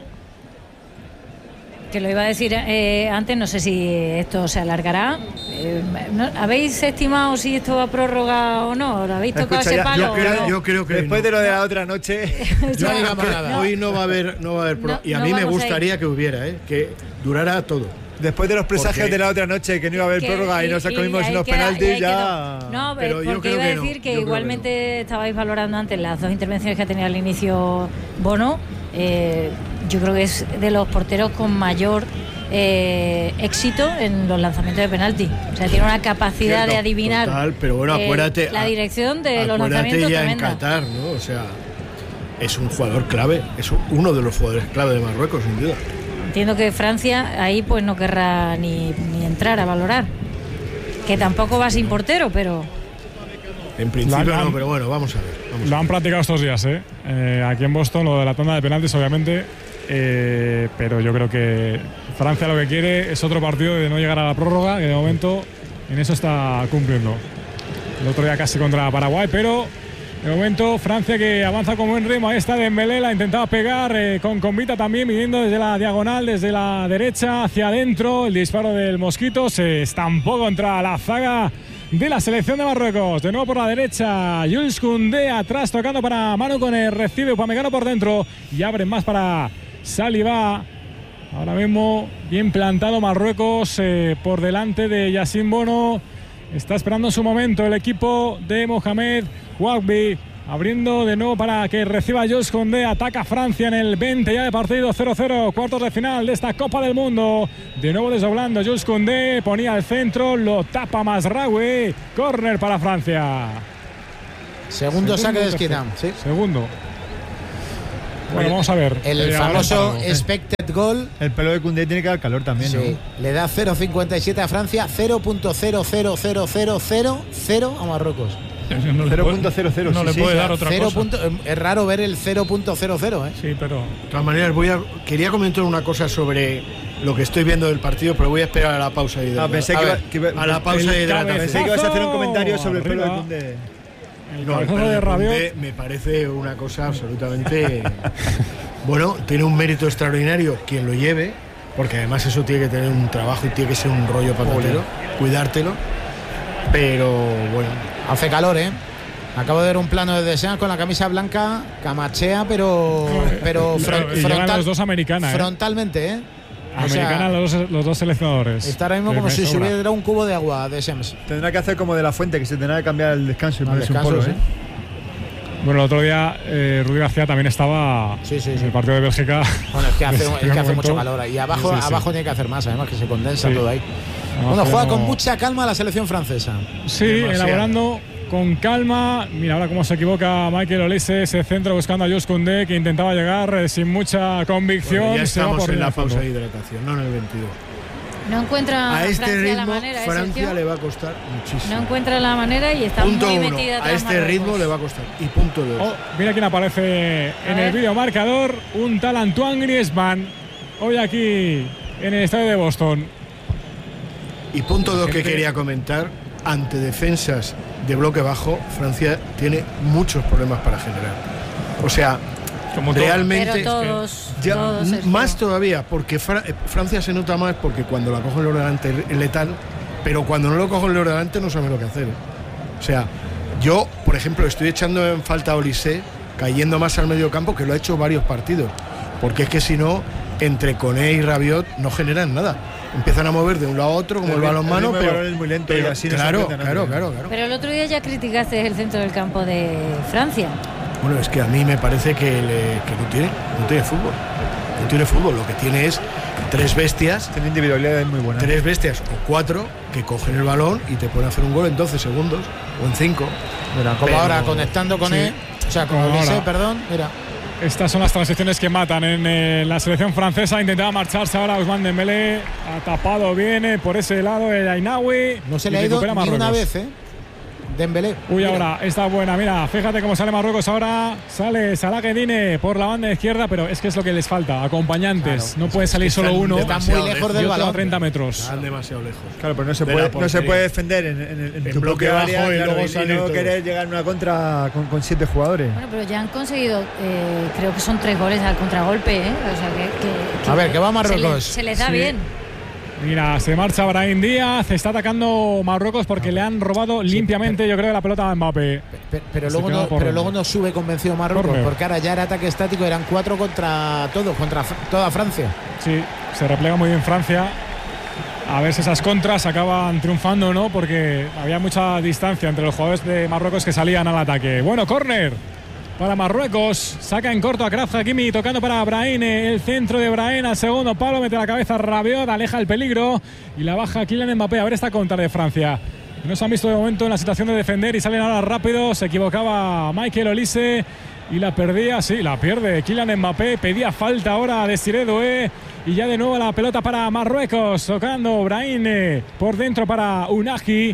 Speaker 6: que lo iba a decir eh, antes, no sé si esto se alargará. Eh, ¿no? ¿Habéis estimado si esto va a prórroga o no? ¿Lo habéis tocado
Speaker 4: Escucha,
Speaker 6: ese
Speaker 4: ya,
Speaker 6: palo?
Speaker 3: Yo creo,
Speaker 6: no?
Speaker 3: yo creo que
Speaker 4: después
Speaker 3: no.
Speaker 4: de lo de la otra noche.
Speaker 3: Yo
Speaker 2: No
Speaker 3: digo
Speaker 2: digamos
Speaker 3: que
Speaker 2: nada.
Speaker 3: hoy no va a haber, no va a haber pro-
Speaker 6: No,
Speaker 3: y a
Speaker 6: no
Speaker 3: mí me
Speaker 6: vamos a
Speaker 3: gustaría que hubiera, ¿eh? Que durara todo.
Speaker 4: Después de los presagios
Speaker 3: Porque-
Speaker 4: de la otra noche que no iba a haber
Speaker 6: Que-
Speaker 4: prórroga y, y nos comimos
Speaker 6: ahí
Speaker 4: unos
Speaker 6: queda- y
Speaker 4: penaltis
Speaker 6: ahí
Speaker 4: ya.
Speaker 6: quedó. No,
Speaker 3: Pero yo
Speaker 6: porque
Speaker 3: creo
Speaker 6: iba a
Speaker 3: que no,
Speaker 6: decir que
Speaker 3: yo creo que
Speaker 6: igualmente
Speaker 3: no.
Speaker 6: estabais valorando antes las dos intervenciones que ha tenido al inicio Bono. Eh, yo creo que es de los porteros con mayor eh, éxito en los lanzamientos de penalti. O sea, tiene una capacidad
Speaker 3: Cierto,
Speaker 6: de adivinar
Speaker 3: total, pero bueno,
Speaker 6: eh,
Speaker 3: acuérdate,
Speaker 6: la dirección de los
Speaker 3: acuérdate
Speaker 6: lanzamientos
Speaker 3: ya
Speaker 6: tremenda.
Speaker 3: en Qatar, ¿no? O sea, es un jugador clave, es uno de los jugadores clave de Marruecos, sin duda.
Speaker 6: Entiendo que Francia ahí pues no querrá ni, ni entrar a valorar. Que tampoco va sin portero, pero...
Speaker 3: En principio
Speaker 1: La- la-
Speaker 3: no, pero bueno, vamos a ver. Vamos
Speaker 1: lo
Speaker 3: a
Speaker 1: han
Speaker 3: ver.
Speaker 1: practicado estos días, ¿eh? Eh, aquí en Boston, lo de la tanda de penaltis, obviamente. Eh, pero yo creo que Francia lo que quiere es otro partido de no llegar a la prórroga, que de momento en eso está cumpliendo. El otro día casi contra Paraguay, pero de momento Francia que avanza con buen ritmo. Ahí está Dembélé, la intentaba pegar eh, con Convita también, viniendo desde la diagonal, desde la derecha hacia adentro. El disparo del Mosquito se estampó contra la zaga de la selección de Marruecos. De nuevo por la derecha, Jules Koundé atrás tocando para Manu con el recibe Upamecano por dentro y abren más para Saliba. Ahora mismo bien plantado Marruecos eh, por delante de Yassine Bono. Está esperando su momento el equipo de Mohamed Wahbi. Abriendo de nuevo para que reciba Jules Koundé. Ataca Francia en el veinte ya de partido. cero cero, cuartos de final de esta Copa del Mundo. De nuevo desdoblando Jules Koundé. Ponía el centro, lo tapa Mazraoui. Córner para Francia.
Speaker 2: Segundo, Segundo saque de esquina. ¿Sí?
Speaker 1: Segundo. Bueno, vamos a ver.
Speaker 2: El
Speaker 1: Eh,
Speaker 2: famoso
Speaker 1: ahora-
Speaker 2: expected goal.
Speaker 4: El pelo de Koundé tiene que dar calor también,
Speaker 2: Sí,
Speaker 4: ¿no?
Speaker 2: le da cero coma cincuenta y siete a Francia, cero punto cero cero cero cero cero cero a Marruecos.
Speaker 5: No le
Speaker 4: cero
Speaker 5: puede-
Speaker 4: punto cero cero,
Speaker 5: No
Speaker 4: sí,
Speaker 5: le
Speaker 4: sí,
Speaker 5: puede
Speaker 4: sí.
Speaker 5: dar otra
Speaker 2: Cero
Speaker 5: cosa.
Speaker 2: punto- es raro ver el cero punto cero cero, ¿eh?
Speaker 5: Sí, pero
Speaker 3: De todas maneras, voy a, quería comentar una cosa sobre lo que estoy viendo del partido, pero voy a esperar a la pausa y
Speaker 4: Ah, pensé
Speaker 2: A
Speaker 4: que, iba,
Speaker 2: ver,
Speaker 4: que iba-
Speaker 3: a la pausa
Speaker 1: el
Speaker 3: y de la
Speaker 1: cabezazo.
Speaker 4: pensé que ibas a hacer un comentario sobre el pelo de
Speaker 1: Arriba.
Speaker 4: Koundé.
Speaker 1: El
Speaker 3: No, el
Speaker 1: cabezazo
Speaker 3: pelo
Speaker 1: de
Speaker 3: de
Speaker 1: Rabiot.
Speaker 3: Koundé me parece una cosa absolutamente. Bueno, tiene un mérito extraordinario quien lo lleve, porque además eso tiene que tener un trabajo y tiene que ser un rollo patatero, cuidártelo. Pero bueno,
Speaker 2: Hace calor, ¿eh? Acabo de ver un plano de Deschamps con la camisa blanca, camachea, pero pero fron-
Speaker 1: Y llevan
Speaker 2: frontal,
Speaker 1: los dos americanas, ¿eh?
Speaker 2: frontalmente, ¿eh? O sea,
Speaker 1: Americana los, dos- los dos seleccionadores.
Speaker 2: está ahora mismo
Speaker 1: Me-
Speaker 2: como
Speaker 1: me
Speaker 2: si
Speaker 1: sobra.
Speaker 2: subiera un cubo de agua de Deschamps.
Speaker 4: Tendrá que hacer como de la fuente, que se tendrá que cambiar el descanso y
Speaker 2: Al
Speaker 4: ponerse un
Speaker 2: descanso,
Speaker 4: polo,
Speaker 2: sí.
Speaker 4: ¿eh?
Speaker 1: Bueno, el otro día eh, Rudy García también estaba
Speaker 2: Sí, sí,
Speaker 1: en
Speaker 2: sí.
Speaker 1: el partido de Bélgica.
Speaker 2: Bueno, es que hace,
Speaker 1: En
Speaker 2: es
Speaker 1: primer
Speaker 2: que hace
Speaker 1: momento.
Speaker 2: mucho calor ahí. Y abajo,
Speaker 1: Sí, sí, sí.
Speaker 2: abajo tiene que hacer más, además, que se condensa
Speaker 1: Sí.
Speaker 2: todo ahí.
Speaker 1: Además,
Speaker 2: Bueno, juega
Speaker 1: no-
Speaker 2: con mucha calma la selección francesa.
Speaker 1: Sí,
Speaker 3: Demasiado.
Speaker 1: elaborando con calma. Mira ahora cómo se equivoca Michael Olise, ese centro buscando a Jules Koundé, que intentaba llegar eh, sin mucha convicción.
Speaker 3: Bueno, ya
Speaker 1: se va
Speaker 3: estamos
Speaker 1: por
Speaker 3: en la
Speaker 1: línea de
Speaker 3: pausa
Speaker 1: fondo.
Speaker 3: de hidratación, no en el veintidós.
Speaker 6: No encuentra
Speaker 3: A este
Speaker 6: Francia la
Speaker 3: ritmo,
Speaker 6: manera, ¿eh,
Speaker 3: Francia
Speaker 6: Sergio?
Speaker 3: le va a costar muchísimo.
Speaker 6: No encuentra la manera y está
Speaker 3: Punto
Speaker 6: muy
Speaker 3: uno.
Speaker 6: metida
Speaker 3: A
Speaker 6: atrás
Speaker 3: este
Speaker 6: Marruecos.
Speaker 3: ritmo le va a costar. Y punto dos.
Speaker 1: Oh, mira quién aparece en
Speaker 6: ver.
Speaker 1: el vídeo marcador, un tal Antoine Griezmann, hoy aquí en el estadio de Boston.
Speaker 3: Y punto dos que
Speaker 1: gente-
Speaker 3: quería comentar, ante defensas de bloque bajo, Francia tiene muchos problemas para generar. O sea,
Speaker 5: como todo.
Speaker 3: realmente
Speaker 6: Pero todos,
Speaker 3: ya,
Speaker 6: todos, Sergio.
Speaker 3: más todavía, porque Fra- eh, Francia se nota más porque cuando la cogen los delante es letal, pero cuando no lo cogen los delante no saben lo que hacer. ¿eh? O sea, yo, por ejemplo, estoy echando en falta a Olise, cayendo más al medio campo, que lo ha hecho varios partidos, porque es que si no, entre Koné y Rabiot no generan nada. Empiezan a mover de un lado a otro como el,
Speaker 4: El ri-
Speaker 3: balonmano,
Speaker 4: el ritmo de
Speaker 3: pero,
Speaker 4: balón es muy lento y
Speaker 3: pero
Speaker 4: así no se
Speaker 3: claro,
Speaker 4: aprende nada.
Speaker 3: claro, claro, claro.
Speaker 6: Pero el otro día ya criticaste el centro del campo de Francia.
Speaker 3: Bueno, es que a mí me parece que, le- que no tiene, no tiene fútbol. No tiene fútbol. Lo que tiene es tres bestias,
Speaker 4: Tiene individualidades muy buenas.
Speaker 3: tres bestias o cuatro que cogen el balón y te pueden hacer un gol en doce segundos o en cinco.
Speaker 2: Mira, como
Speaker 3: Pero-
Speaker 2: ahora conectando con
Speaker 3: sí.
Speaker 2: él, o sea, con
Speaker 1: Como
Speaker 2: Olise,
Speaker 1: ahora.
Speaker 2: perdón, mira.
Speaker 1: Estas son las transiciones que matan en eh, la selección francesa. Intentaba marcharse ahora Ousmane Dembélé. Ha tapado bien eh, por ese lado el Ainaoui.
Speaker 2: No se
Speaker 1: y
Speaker 2: le ha ido
Speaker 1: recupera
Speaker 2: ni una
Speaker 1: Marruecos.
Speaker 2: vez, ¿eh? Dembélé.
Speaker 1: Uy,
Speaker 2: Mira.
Speaker 1: ahora está buena. Mira, fíjate cómo sale Marruecos ahora. Sale Salah Guedine por la banda izquierda, pero es que es lo que les falta. Acompañantes.
Speaker 2: Claro.
Speaker 1: no puede salir solo
Speaker 3: están
Speaker 1: uno.
Speaker 2: Están
Speaker 3: demasiado
Speaker 2: muy lejos
Speaker 3: lejos.
Speaker 2: del
Speaker 1: y otro a
Speaker 2: balón.
Speaker 1: treinta metros.
Speaker 3: Están demasiado lejos.
Speaker 4: Claro, pero no se
Speaker 3: de
Speaker 4: puede,
Speaker 3: la
Speaker 4: no se
Speaker 3: portería.
Speaker 4: puede defender en, en, en
Speaker 3: En
Speaker 4: tu
Speaker 3: bloque
Speaker 4: propia
Speaker 3: bajo
Speaker 4: área,
Speaker 3: y
Speaker 4: claro,
Speaker 3: luego
Speaker 4: y, y
Speaker 3: salir
Speaker 4: no
Speaker 3: todo.
Speaker 4: querer llegar a una contra con, con siete jugadores.
Speaker 6: Bueno, pero ya han conseguido, eh, creo que son tres goles al contragolpe, ¿eh? O sea, que, que- que
Speaker 2: A ver, que va
Speaker 6: se
Speaker 2: Marruecos.
Speaker 6: les- Se les da
Speaker 1: Sí.
Speaker 6: bien.
Speaker 1: Mira, se marcha Brahim Díaz. Está atacando Marruecos porque le han robado limpiamente, yo creo, la pelota a Mbappé.
Speaker 2: Pe- Pero,
Speaker 1: Se
Speaker 2: luego
Speaker 1: queda
Speaker 2: no,
Speaker 1: por
Speaker 2: pero
Speaker 1: dentro.
Speaker 2: luego no sube convencido Marruecos,
Speaker 1: Corner.
Speaker 2: porque ahora ya era ataque estático, eran cuatro contra todos, contra Fr- toda Francia.
Speaker 1: Sí, se replega muy bien Francia. A ver si esas contras acaban triunfando o no, porque había mucha distancia entre los jugadores de Marruecos que salían al ataque. Bueno, córner para Marruecos. Saca en corto a Kraf Hakimi, tocando para Brahim. El centro de Brahim al segundo palo, mete la cabeza Rabiot, aleja el peligro y la baja Kylian Mbappé. A ver esta contra de Francia. No se han visto de momento en la situación de defender y salen ahora rápido. Se equivocaba Michael Olise y la perdía. Sí, la pierde Kylian Mbappé. Pedía falta ahora a Desiré Doué. Y ya de nuevo la pelota para Marruecos. Tocando Brahim eh, por dentro para Unagi.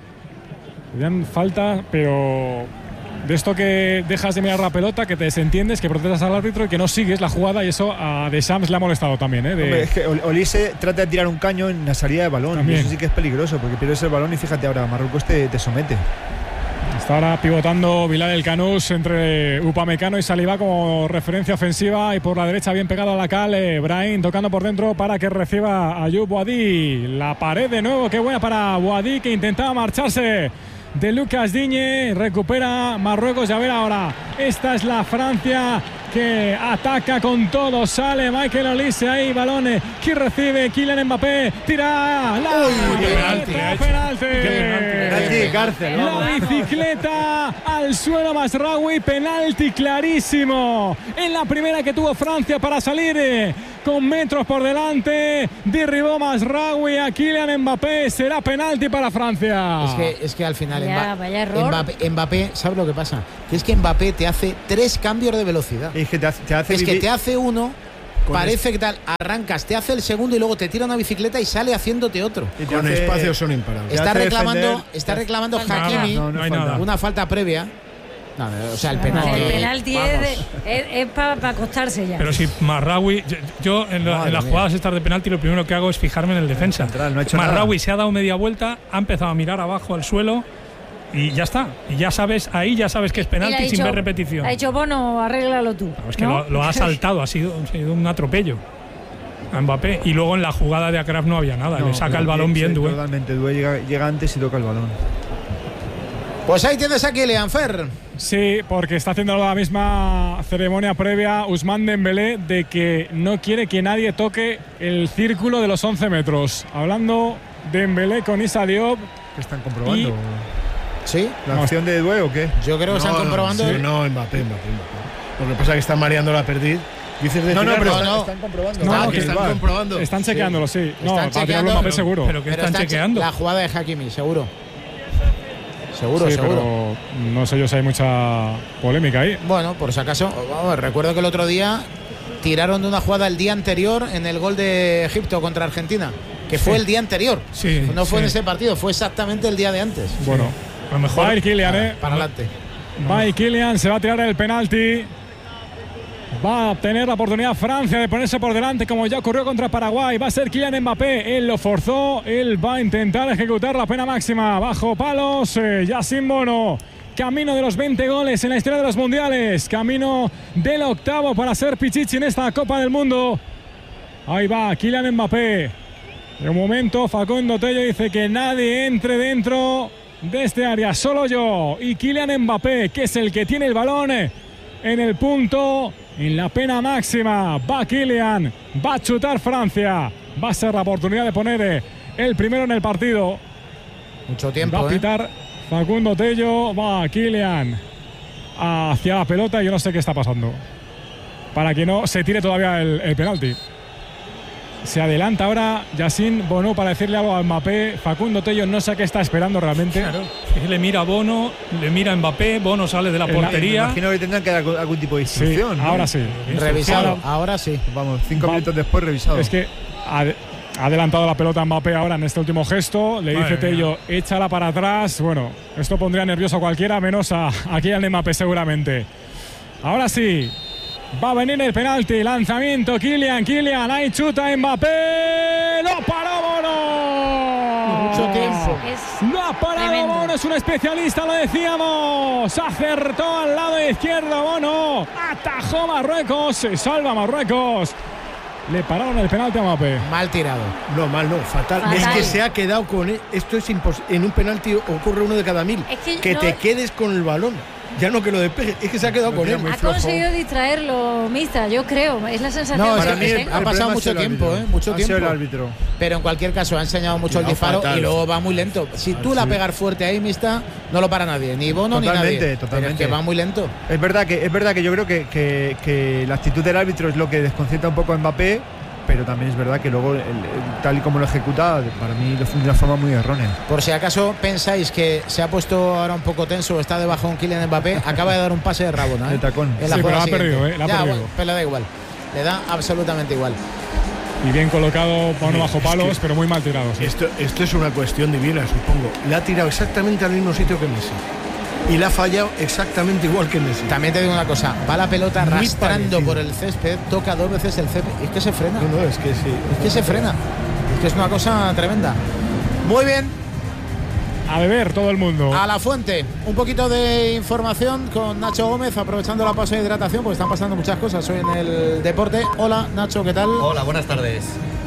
Speaker 1: Pedían falta, pero de esto que dejas de mirar la pelota, que te desentiendes, que protestas al árbitro y que no sigues la jugada, y eso a Deschamps le ha molestado también. ¿eh? De-
Speaker 4: Hombre, es que Ol- Olise trata de tirar un caño en la salida de balón.
Speaker 1: También.
Speaker 4: Y eso sí que es peligroso, porque pierdes el balón y fíjate ahora, Marruecos te, te somete.
Speaker 1: Está ahora pivotando Bilal El Canous entre Upamecano y Saliba como referencia ofensiva, y por la derecha bien pegado a la cal eh, Brahim tocando por dentro para que reciba Ayoub Boadi. La pared de nuevo, qué buena para Boadi, que intentaba marcharse de Lucas Digne. Recupera Marruecos. Y a ver ahora, esta es la Francia que ataca con todo. Sale Michael Olise ahí, balones que recibe Kylian Mbappé, tira la
Speaker 5: penalti, le ha hecho.
Speaker 1: penalti.
Speaker 4: Penalti, cárcel, vamos.
Speaker 1: La bicicleta al suelo Masraoui, penalti clarísimo en la primera que tuvo Francia para salir eh, con metros por delante. Derribó Mazraoui a Kylian Mbappé. Será penalti para Francia.
Speaker 2: Es que, es que al final
Speaker 6: Vaya-
Speaker 2: Mba-
Speaker 6: vaya error.
Speaker 2: Mbappé, Mbappé, ¿sabes lo que pasa? Que es que Mbappé te hace tres cambios de velocidad.
Speaker 4: Es que te hace, te hace
Speaker 2: Es que
Speaker 4: vivir-
Speaker 2: te hace uno,
Speaker 4: Con
Speaker 2: parece que tal, arrancas, te hace el segundo y luego te tira una bicicleta y sale haciéndote otro.
Speaker 4: y te
Speaker 3: Con
Speaker 4: hace-
Speaker 3: espacios son imparables.
Speaker 2: Está
Speaker 4: hace
Speaker 2: reclamando,
Speaker 4: defender,
Speaker 2: está
Speaker 4: te hace-
Speaker 2: reclamando
Speaker 6: Falta.
Speaker 2: Hakimi
Speaker 4: No, no
Speaker 5: hay
Speaker 4: falta.
Speaker 5: nada.
Speaker 2: una falta previa. No, no, o sea, el
Speaker 6: El
Speaker 2: penalti.
Speaker 6: penalti es, de- es, es para acostarse ya.
Speaker 5: Pero si Mazraoui, yo, yo en, la-
Speaker 2: Madre
Speaker 5: en las
Speaker 2: mía.
Speaker 5: jugadas estas de penalti lo primero que hago es fijarme en el defensa.
Speaker 4: central, no ha hecho
Speaker 5: Mazraoui
Speaker 4: nada.
Speaker 5: se ha dado media vuelta, ha empezado a mirar abajo al suelo y ya está. Y ya sabes, ahí ya sabes que es
Speaker 6: Y le ha
Speaker 5: penalti sin
Speaker 6: dicho-
Speaker 5: ver repetición.
Speaker 6: Ha dicho, Bono, arréglalo tú.
Speaker 5: No, es que
Speaker 6: ¿no?
Speaker 5: lo, lo ha saltado, ha sido, ha sido un atropello a Mbappé. Y luego en la jugada de Akraf no había nada,
Speaker 4: No,
Speaker 5: le saca
Speaker 4: pero
Speaker 5: el balón
Speaker 4: sí,
Speaker 5: bien, Due.
Speaker 4: Totalmente, Due llega, llega antes y toca el balón.
Speaker 2: Pues ahí tienes a Kylian Fer.
Speaker 1: Sí, porque está haciendo la misma ceremonia previa Ousmane Dembélé de que no quiere que nadie toque el círculo de los once metros. Hablando Dembélé con Issa Diop.
Speaker 4: ¿Qué están comprobando?
Speaker 1: Y-
Speaker 2: ¿Sí?
Speaker 4: ¿La
Speaker 1: No,
Speaker 4: acción de Due o qué?
Speaker 2: Yo creo que están
Speaker 3: No,
Speaker 2: comprobando.
Speaker 3: sí, no, Mbappé, Mbappé, Mbappé. Lo que pasa es que están mareando la perdiz. Dices de
Speaker 4: No, no,
Speaker 3: tirar,
Speaker 4: pero
Speaker 2: no,
Speaker 4: están,
Speaker 2: no.
Speaker 4: están comprobando.
Speaker 1: No,
Speaker 3: Ah,
Speaker 1: no,
Speaker 3: que
Speaker 1: que
Speaker 3: están
Speaker 4: igual.
Speaker 3: comprobando.
Speaker 1: Están chequeándolo, sí. No,
Speaker 2: Están
Speaker 1: para tirarlo
Speaker 2: chequeando-
Speaker 1: Mbappé seguro.
Speaker 5: Pero que
Speaker 2: Pero
Speaker 5: están
Speaker 2: che-
Speaker 5: chequeando.
Speaker 2: La jugada de Hakimi, seguro. Seguro,
Speaker 1: Sí,
Speaker 2: seguro.
Speaker 1: pero no sé yo si hay mucha polémica ahí.
Speaker 2: Bueno, por si acaso, vamos, recuerdo que el otro día tiraron de una jugada el día anterior en el gol de Egipto contra Argentina, que fue
Speaker 5: Sí.
Speaker 2: el día anterior.
Speaker 5: Sí,
Speaker 2: no fue
Speaker 5: sí.
Speaker 2: en ese partido, fue exactamente el día de antes.
Speaker 1: Bueno,
Speaker 5: A lo mejor
Speaker 1: va a ir Kylian, ¿eh?
Speaker 2: Para adelante.
Speaker 1: Va y Kylian, se va a tirar el penalti. Va a tener la oportunidad Francia de ponerse por delante como ya ocurrió contra Paraguay. Va a ser Kylian Mbappé. Él lo forzó. Él va a intentar ejecutar la pena máxima. Bajo palos, eh, Yacine Bono. Camino de los veinte goles en la historia de los mundiales. Camino del octavo para ser Pichichi en esta Copa del Mundo. Ahí va Kylian Mbappé. De un momento Facundo Tello dice que nadie entre dentro de este área, solo yo y Kylian Mbappé, que es el que tiene el balón en el punto, en la pena máxima. Va Kylian, va a chutar Francia, va a ser la oportunidad de poner el primero en el partido.
Speaker 2: Mucho
Speaker 1: Va a
Speaker 2: tiempo, ¿eh?
Speaker 1: pitar Facundo Tello, va Kylian hacia la pelota y yo no sé qué está pasando. Para que no se tire todavía el, el penalti. Se adelanta ahora Yacine Bono para decirle algo a Mbappé. Facundo Tello no sé qué está esperando realmente.
Speaker 5: Claro. Él le mira a Bono, le mira a Mbappé, Bono sale de la
Speaker 1: En la-
Speaker 4: Me
Speaker 5: portería.
Speaker 4: imagino que tendrán que dar algún- algún tipo de
Speaker 1: Sí,
Speaker 4: instrucción. ¿no?
Speaker 1: ahora sí.
Speaker 2: Revisado, ahora sí.
Speaker 4: Vamos, cinco
Speaker 1: Va-
Speaker 4: minutos después revisado.
Speaker 1: Es que ha, ha adelantado la pelota a Mbappé ahora en este último gesto. Le dice
Speaker 5: Madre
Speaker 1: Tello,
Speaker 5: mía.
Speaker 1: échala para atrás. Bueno, esto pondría nervioso a cualquiera, menos a, a Kylian Mbappé seguramente. Ahora sí. Va a venir el penalti, lanzamiento, Kylian, Kylian, ahí chuta Mbappé, lo paró Bono.
Speaker 2: Mucho tiempo.
Speaker 6: Es
Speaker 1: Lo ha parado
Speaker 6: tremendo.
Speaker 1: Bono, es un especialista, lo decíamos. Acertó al lado izquierdo Bono, atajó Marruecos, se salva Marruecos. Le pararon el penalti a Mbappé.
Speaker 2: Mal tirado.
Speaker 3: No, mal no, fatal.
Speaker 6: Fatal.
Speaker 3: Es que se ha quedado con. e- Esto es imposible. En un penalti ocurre uno de cada mil.
Speaker 6: Es que no-
Speaker 3: te quedes con el balón. Ya no que lo despeje. Es que se ha quedado
Speaker 4: Lo
Speaker 3: con
Speaker 4: tira
Speaker 3: él.
Speaker 4: muy
Speaker 6: ha
Speaker 4: flojo.
Speaker 6: conseguido distraerlo, Mista, yo creo. Es la sensación
Speaker 2: No,
Speaker 6: que
Speaker 2: para
Speaker 6: se-
Speaker 2: mí
Speaker 6: que
Speaker 2: el-
Speaker 6: tengo.
Speaker 2: ha pasado
Speaker 4: problema
Speaker 2: mucho
Speaker 4: es el
Speaker 2: tiempo,
Speaker 4: árbitro.
Speaker 2: ¿eh? Mucho
Speaker 4: Ha sido
Speaker 2: tiempo.
Speaker 4: el árbitro.
Speaker 2: Pero en cualquier caso ha enseñado mucho el
Speaker 3: No,
Speaker 2: disparo
Speaker 3: fatal.
Speaker 2: y luego va muy lento. Si tú la pegas fuerte ahí, Mista, no lo para nadie, ni Bono
Speaker 4: Totalmente,
Speaker 2: ni nadie. Pero es
Speaker 4: totalmente.
Speaker 2: que va muy lento.
Speaker 4: Es verdad que es verdad que yo creo que, que- que la actitud del árbitro es lo que desconcierta un poco a Mbappé, pero también es verdad que luego el- el- tal y como lo ejecuta, para mí lo fue de una forma muy errónea.
Speaker 2: Por si acaso pensáis que se ha puesto ahora un poco tenso o está debajo un Kylian Mbappé, acaba de dar un pase de Rabona. ¿eh?
Speaker 4: De tacón.
Speaker 2: En la
Speaker 1: Sí,
Speaker 2: jugada
Speaker 1: pero la ha
Speaker 2: siguiente.
Speaker 1: perdido, ¿eh? La ha
Speaker 2: Ya,
Speaker 1: perdido.
Speaker 2: bueno, pero le da igual. Le da absolutamente igual.
Speaker 1: Y bien colocado Bono bajo
Speaker 3: es
Speaker 1: palos,
Speaker 3: que-
Speaker 1: pero muy mal tirado. sí.
Speaker 3: Esto, esto es una cuestión divina, supongo. Le ha tirado exactamente al mismo sitio que Messi. Y le ha fallado exactamente igual que Messi.
Speaker 2: También te digo una cosa, va la pelota
Speaker 3: Muy
Speaker 2: arrastrando
Speaker 3: parecido.
Speaker 2: por el césped, toca dos veces el césped, es que se frena.
Speaker 3: No, no, es que sí.
Speaker 2: Es que se frena. Es que es una cosa tremenda. Muy bien,
Speaker 1: A beber todo el mundo.
Speaker 2: a la fuente. Un poquito de información con Nacho Gómez, aprovechando la pausa de hidratación, porque están pasando muchas cosas hoy en el deporte. Hola, Nacho, ¿qué tal?
Speaker 7: Hola, buenas tardes.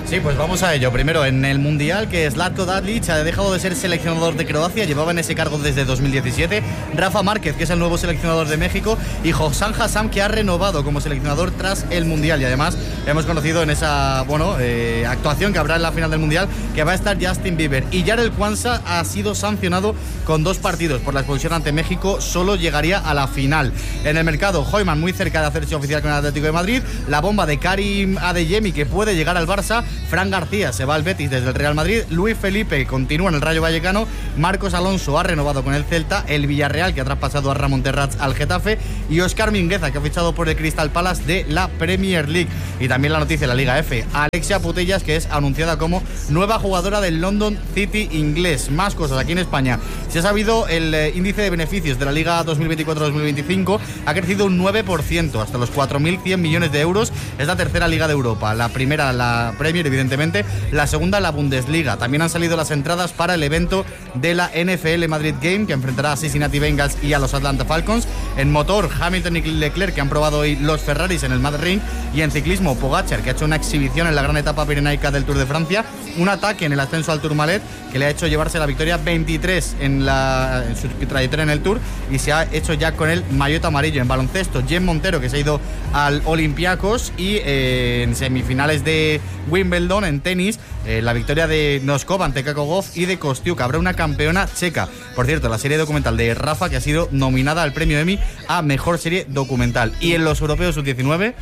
Speaker 7: Sí, pues vamos a ello. Primero, en el Mundial, que Zlatko Dalic ha dejado de ser seleccionador de Croacia, llevaba en ese cargo desde dos mil diecisiete. Rafa Márquez, que es el nuevo seleccionador de México, y Hossam Hassam, que ha renovado como seleccionador tras el Mundial. Y además hemos conocido en esa bueno eh, actuación que habrá en la final del Mundial que va a estar Justin Bieber. Y Jarell Quansah ha sido sancionado con dos partidos por la expulsión ante México, solo llegaría a la final. En el mercado, Koeman muy cerca de hacerse oficial con el Atlético de Madrid, la bomba de Karim Adeyemi, que puede llegar al Barça, Fran García se va al Betis desde el Real Madrid, Luis Felipe continúa en el Rayo Vallecano, Marcos Alonso ha renovado con el Celta, el Villarreal, que ha traspasado a Ramón Terrats al Getafe, y Óscar Mingueza, que ha fichado por el Crystal Palace de la Premier League. Y también la noticia de la Liga F, Alexia Putellas, que es anunciada como nueva jugadora del London City inglés. Más cosas aquí en España. Se ha sabido el eh, índice de beneficios de la Liga dos mil veinticuatro dos mil veinticinco, ha crecido un nueve por ciento hasta los cuatro mil cien millones de euros. Es la tercera liga de Europa, la primera la Premier, evidentemente, la segunda la Bundesliga. También han salido las entradas para el evento de la N F L Madrid Game, que enfrentará a Cincinnati Bengals y a los Atlanta Falcons. En motor, Hamilton y Leclerc, que han probado hoy los Ferraris en el Mad Ring. Y en ciclismo, Pogacar, que ha hecho una exhibición en la gran etapa pirenaica del Tour de Francia, un ataque en el ascenso al Tourmalet que le ha hecho llevarse la victoria veintitrés en, la, en su trayectoria en el Tour, y se ha hecho ya con el maillot amarillo. En baloncesto, Jen Montero, que se ha ido al Olympiacos, y eh, en semifinales de Wimbledon en tenis, eh, la victoria de Noskova ante Kako Gauff y de Kostiuk. Habrá una campeona checa. Por cierto, la serie documental de Rafa, que ha sido nominada al premio Emmy a mejor serie documental. Y en los europeos sub diecinueve,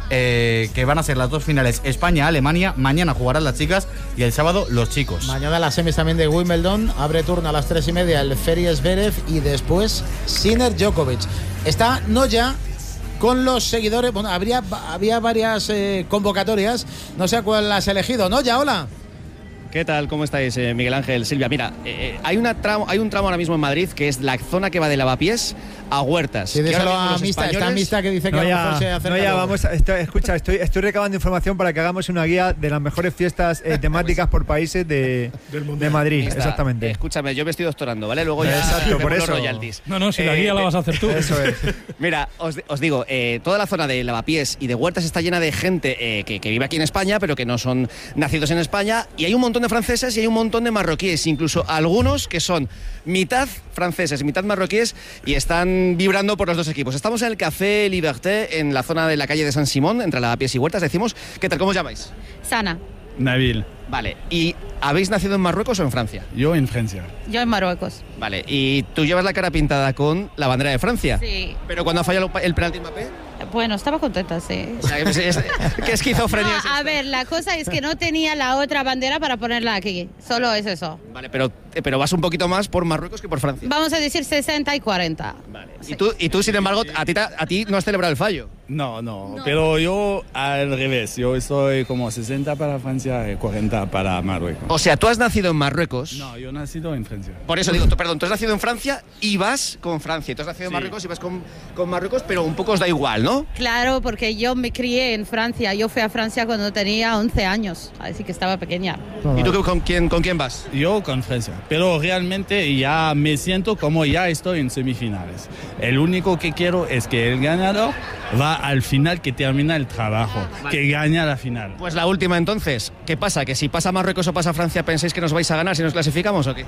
Speaker 7: Eh, que van a ser las dos finales, España-Alemania. Mañana jugarán las chicas y el sábado los chicos.
Speaker 2: Mañana las semis también de Wimbledon. Abre turno a las tres y media el Feries Zverev y después Sinner Djokovic. Está Noya con los seguidores. Bueno, habría, había varias eh, convocatorias. No sé a cuál has elegido. Noya, hola.
Speaker 8: ¿Qué tal? ¿Cómo estáis, eh, Miguel Ángel, Silvia? Mira, eh, hay, una tramo, hay un tramo ahora mismo en Madrid que es la zona que va de Lavapiés a Huertas.
Speaker 2: Sí, díselo a Mista, esta Mista que dice que
Speaker 4: no,
Speaker 2: a lo
Speaker 4: ya,
Speaker 2: mejor se acerca.
Speaker 4: no, ya, vamos, a, estoy, escucha, estoy, estoy recabando información para que hagamos una guía de las mejores fiestas eh, temáticas por países de, de Madrid.
Speaker 8: Mista,
Speaker 4: exactamente.
Speaker 8: Eh, escúchame, yo me estoy doctorando, ¿vale? Luego ya
Speaker 4: Exacto, por eso.
Speaker 8: royalties.
Speaker 5: No, no, si
Speaker 8: eh,
Speaker 5: la guía la vas a hacer tú.
Speaker 4: Eso es.
Speaker 8: Mira, os, os digo, eh, toda la zona de Lavapiés y de Huertas está llena de gente eh, que, que vive aquí en España, pero que no son nacidos en España, y hay un montón de franceses y hay un montón de marroquíes, incluso algunos que son mitad franceses, mitad marroquíes, y están vibrando por los dos equipos. Estamos en el Café Liberté, en la zona de la calle de San Simón, entre Lavapiés y Huertas. Decimos, ¿qué tal? ¿Cómo os llamáis?
Speaker 9: Sana.
Speaker 10: Nabil.
Speaker 8: Vale, ¿y habéis nacido en Marruecos o en Francia?
Speaker 10: Yo en Francia.
Speaker 9: Yo en Marruecos.
Speaker 8: Vale, ¿y tú llevas la cara pintada con la bandera de Francia?
Speaker 9: Sí.
Speaker 8: ¿Pero cuando ha fallado el penalti Mbappé?
Speaker 9: Bueno, estaba contenta, sí.
Speaker 8: O sea, es, es, ¿qué esquizofrenia
Speaker 9: No,
Speaker 8: es
Speaker 9: a
Speaker 8: esta?
Speaker 9: ver, la cosa es que no tenía la otra bandera para ponerla aquí. Solo es eso.
Speaker 8: Vale, pero, pero vas un poquito más por Marruecos que por Francia.
Speaker 9: Vamos a decir sesenta y cuarenta.
Speaker 8: Vale. Y tú, y tú sin embargo, a ti, a ti no has celebrado el fallo.
Speaker 10: No, no, no, pero yo al revés. Yo estoy como sesenta para Francia y cuarenta para Marruecos.
Speaker 8: O sea, tú has nacido en Marruecos.
Speaker 10: No, yo he nacido en Francia.
Speaker 8: Por eso digo, tú, perdón, tú has nacido en Francia y vas con Francia. Tú has nacido
Speaker 10: Sí.
Speaker 8: en Marruecos y vas con, con Marruecos, pero un poco os da igual, ¿no?
Speaker 9: Claro, porque yo me crié en Francia. Yo fui a Francia cuando tenía once años, así que estaba pequeña.
Speaker 8: ¿Y tú con quién, con quién vas?
Speaker 10: Yo con Francia, pero realmente ya me siento como ya estoy en semifinales. El único que quiero es que el ganador va al final, que termina el trabajo,
Speaker 8: Vale.
Speaker 10: que gana la final.
Speaker 8: Pues la última entonces. ¿Qué pasa? ¿Que si pasa Marruecos o pasa Francia pensáis que nos vais a ganar si nos clasificamos o qué?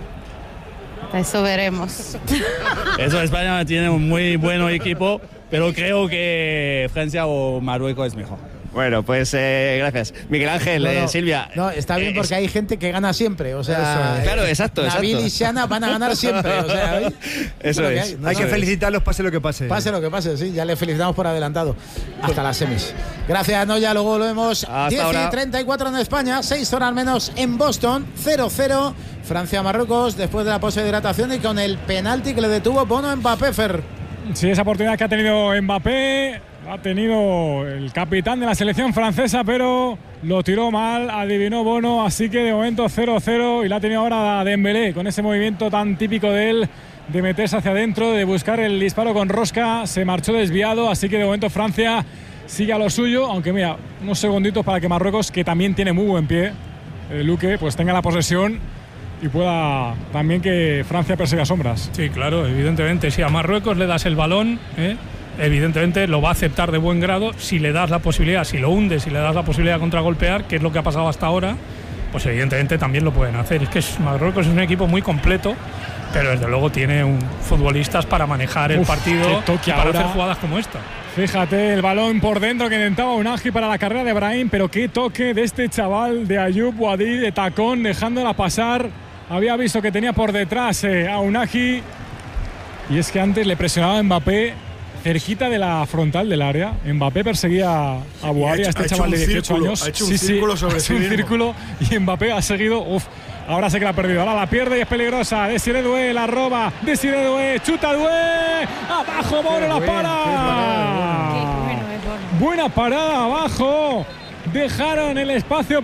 Speaker 9: Eso veremos.
Speaker 10: Eso, España tiene un muy buen equipo, pero creo que Francia o Marruecos es mejor.
Speaker 8: Bueno, pues eh, gracias. Miguel Ángel,
Speaker 2: No, no,
Speaker 8: eh, Silvia.
Speaker 2: No, está bien
Speaker 8: eh,
Speaker 2: porque
Speaker 8: es-
Speaker 2: hay gente que gana siempre. O sea,
Speaker 8: Eso es. Claro, exacto,
Speaker 2: Nabil
Speaker 8: exacto.
Speaker 2: y Shana van a ganar siempre. O sea, ¿veis?
Speaker 8: Eso
Speaker 2: lo que
Speaker 8: es.
Speaker 2: hay. No,
Speaker 4: Hay
Speaker 2: no,
Speaker 4: que
Speaker 2: es-
Speaker 4: felicitarlos, pase lo que pase.
Speaker 2: Pase lo que pase, sí, ya le felicitamos por adelantado hasta las semis. Gracias, Noya, luego lo vemos.
Speaker 8: Hasta
Speaker 2: diez
Speaker 8: ahora.
Speaker 2: y treinta y cuatro en España, seis horas menos en Boston, cero cero. Francia-Marruecos después de la pose de hidratación y con el penalti que le detuvo Bono Mbappé, Fer.
Speaker 1: Sí, esa oportunidad que ha tenido Mbappé, ha tenido el capitán de la selección francesa, pero lo tiró mal, adivinó Bono, así que de momento cero cero y la ha tenido ahora Dembélé con ese movimiento tan típico de él, de meterse hacia adentro, de buscar el disparo con rosca, se marchó desviado, así que de momento Francia sigue a lo suyo, aunque mira, unos segunditos para que Marruecos, que también tiene muy buen pie, eh, Luque, pues tenga la posesión y pueda también que Francia persiga sombras.
Speaker 5: Sí, claro, evidentemente. Si a Marruecos le das el balón, ¿eh? evidentemente lo va a aceptar de buen grado si le das la posibilidad, si lo hundes, si le das la posibilidad de contragolpear, que es lo que ha pasado hasta ahora, pues evidentemente también lo pueden hacer. Es que Marruecos es un equipo muy completo, pero desde luego tiene un, futbolistas para manejar el
Speaker 1: Uf,
Speaker 5: partido y para
Speaker 1: ahora.
Speaker 5: hacer jugadas como esta.
Speaker 1: Fíjate, el balón por dentro que intentaba Unagi para la carrera de Brahim, pero qué toque de este chaval de Ayoub Wadí, de tacón, dejándola pasar. Había visto que tenía por detrás eh, a Unagi, y es que antes le presionaba a Mbappé cerquita de la frontal del área. Mbappé perseguía a Buhari, a este chaval de dieciocho
Speaker 3: círculo,
Speaker 1: años.
Speaker 3: Ha hecho un
Speaker 1: sí,
Speaker 3: círculo
Speaker 1: sí,
Speaker 3: sobre
Speaker 1: ha
Speaker 3: sí
Speaker 1: hecho un
Speaker 3: mismo.
Speaker 1: círculo y Mbappé ha seguido. Uf, ahora sí que la ha perdido. Ahora la pierde y es peligrosa. Desiré Doué la roba. Desiré Doué, chuta Doué. Abajo, Bono la para.
Speaker 6: Qué bueno es Bono.
Speaker 1: Buena parada abajo. Dejaron el espacio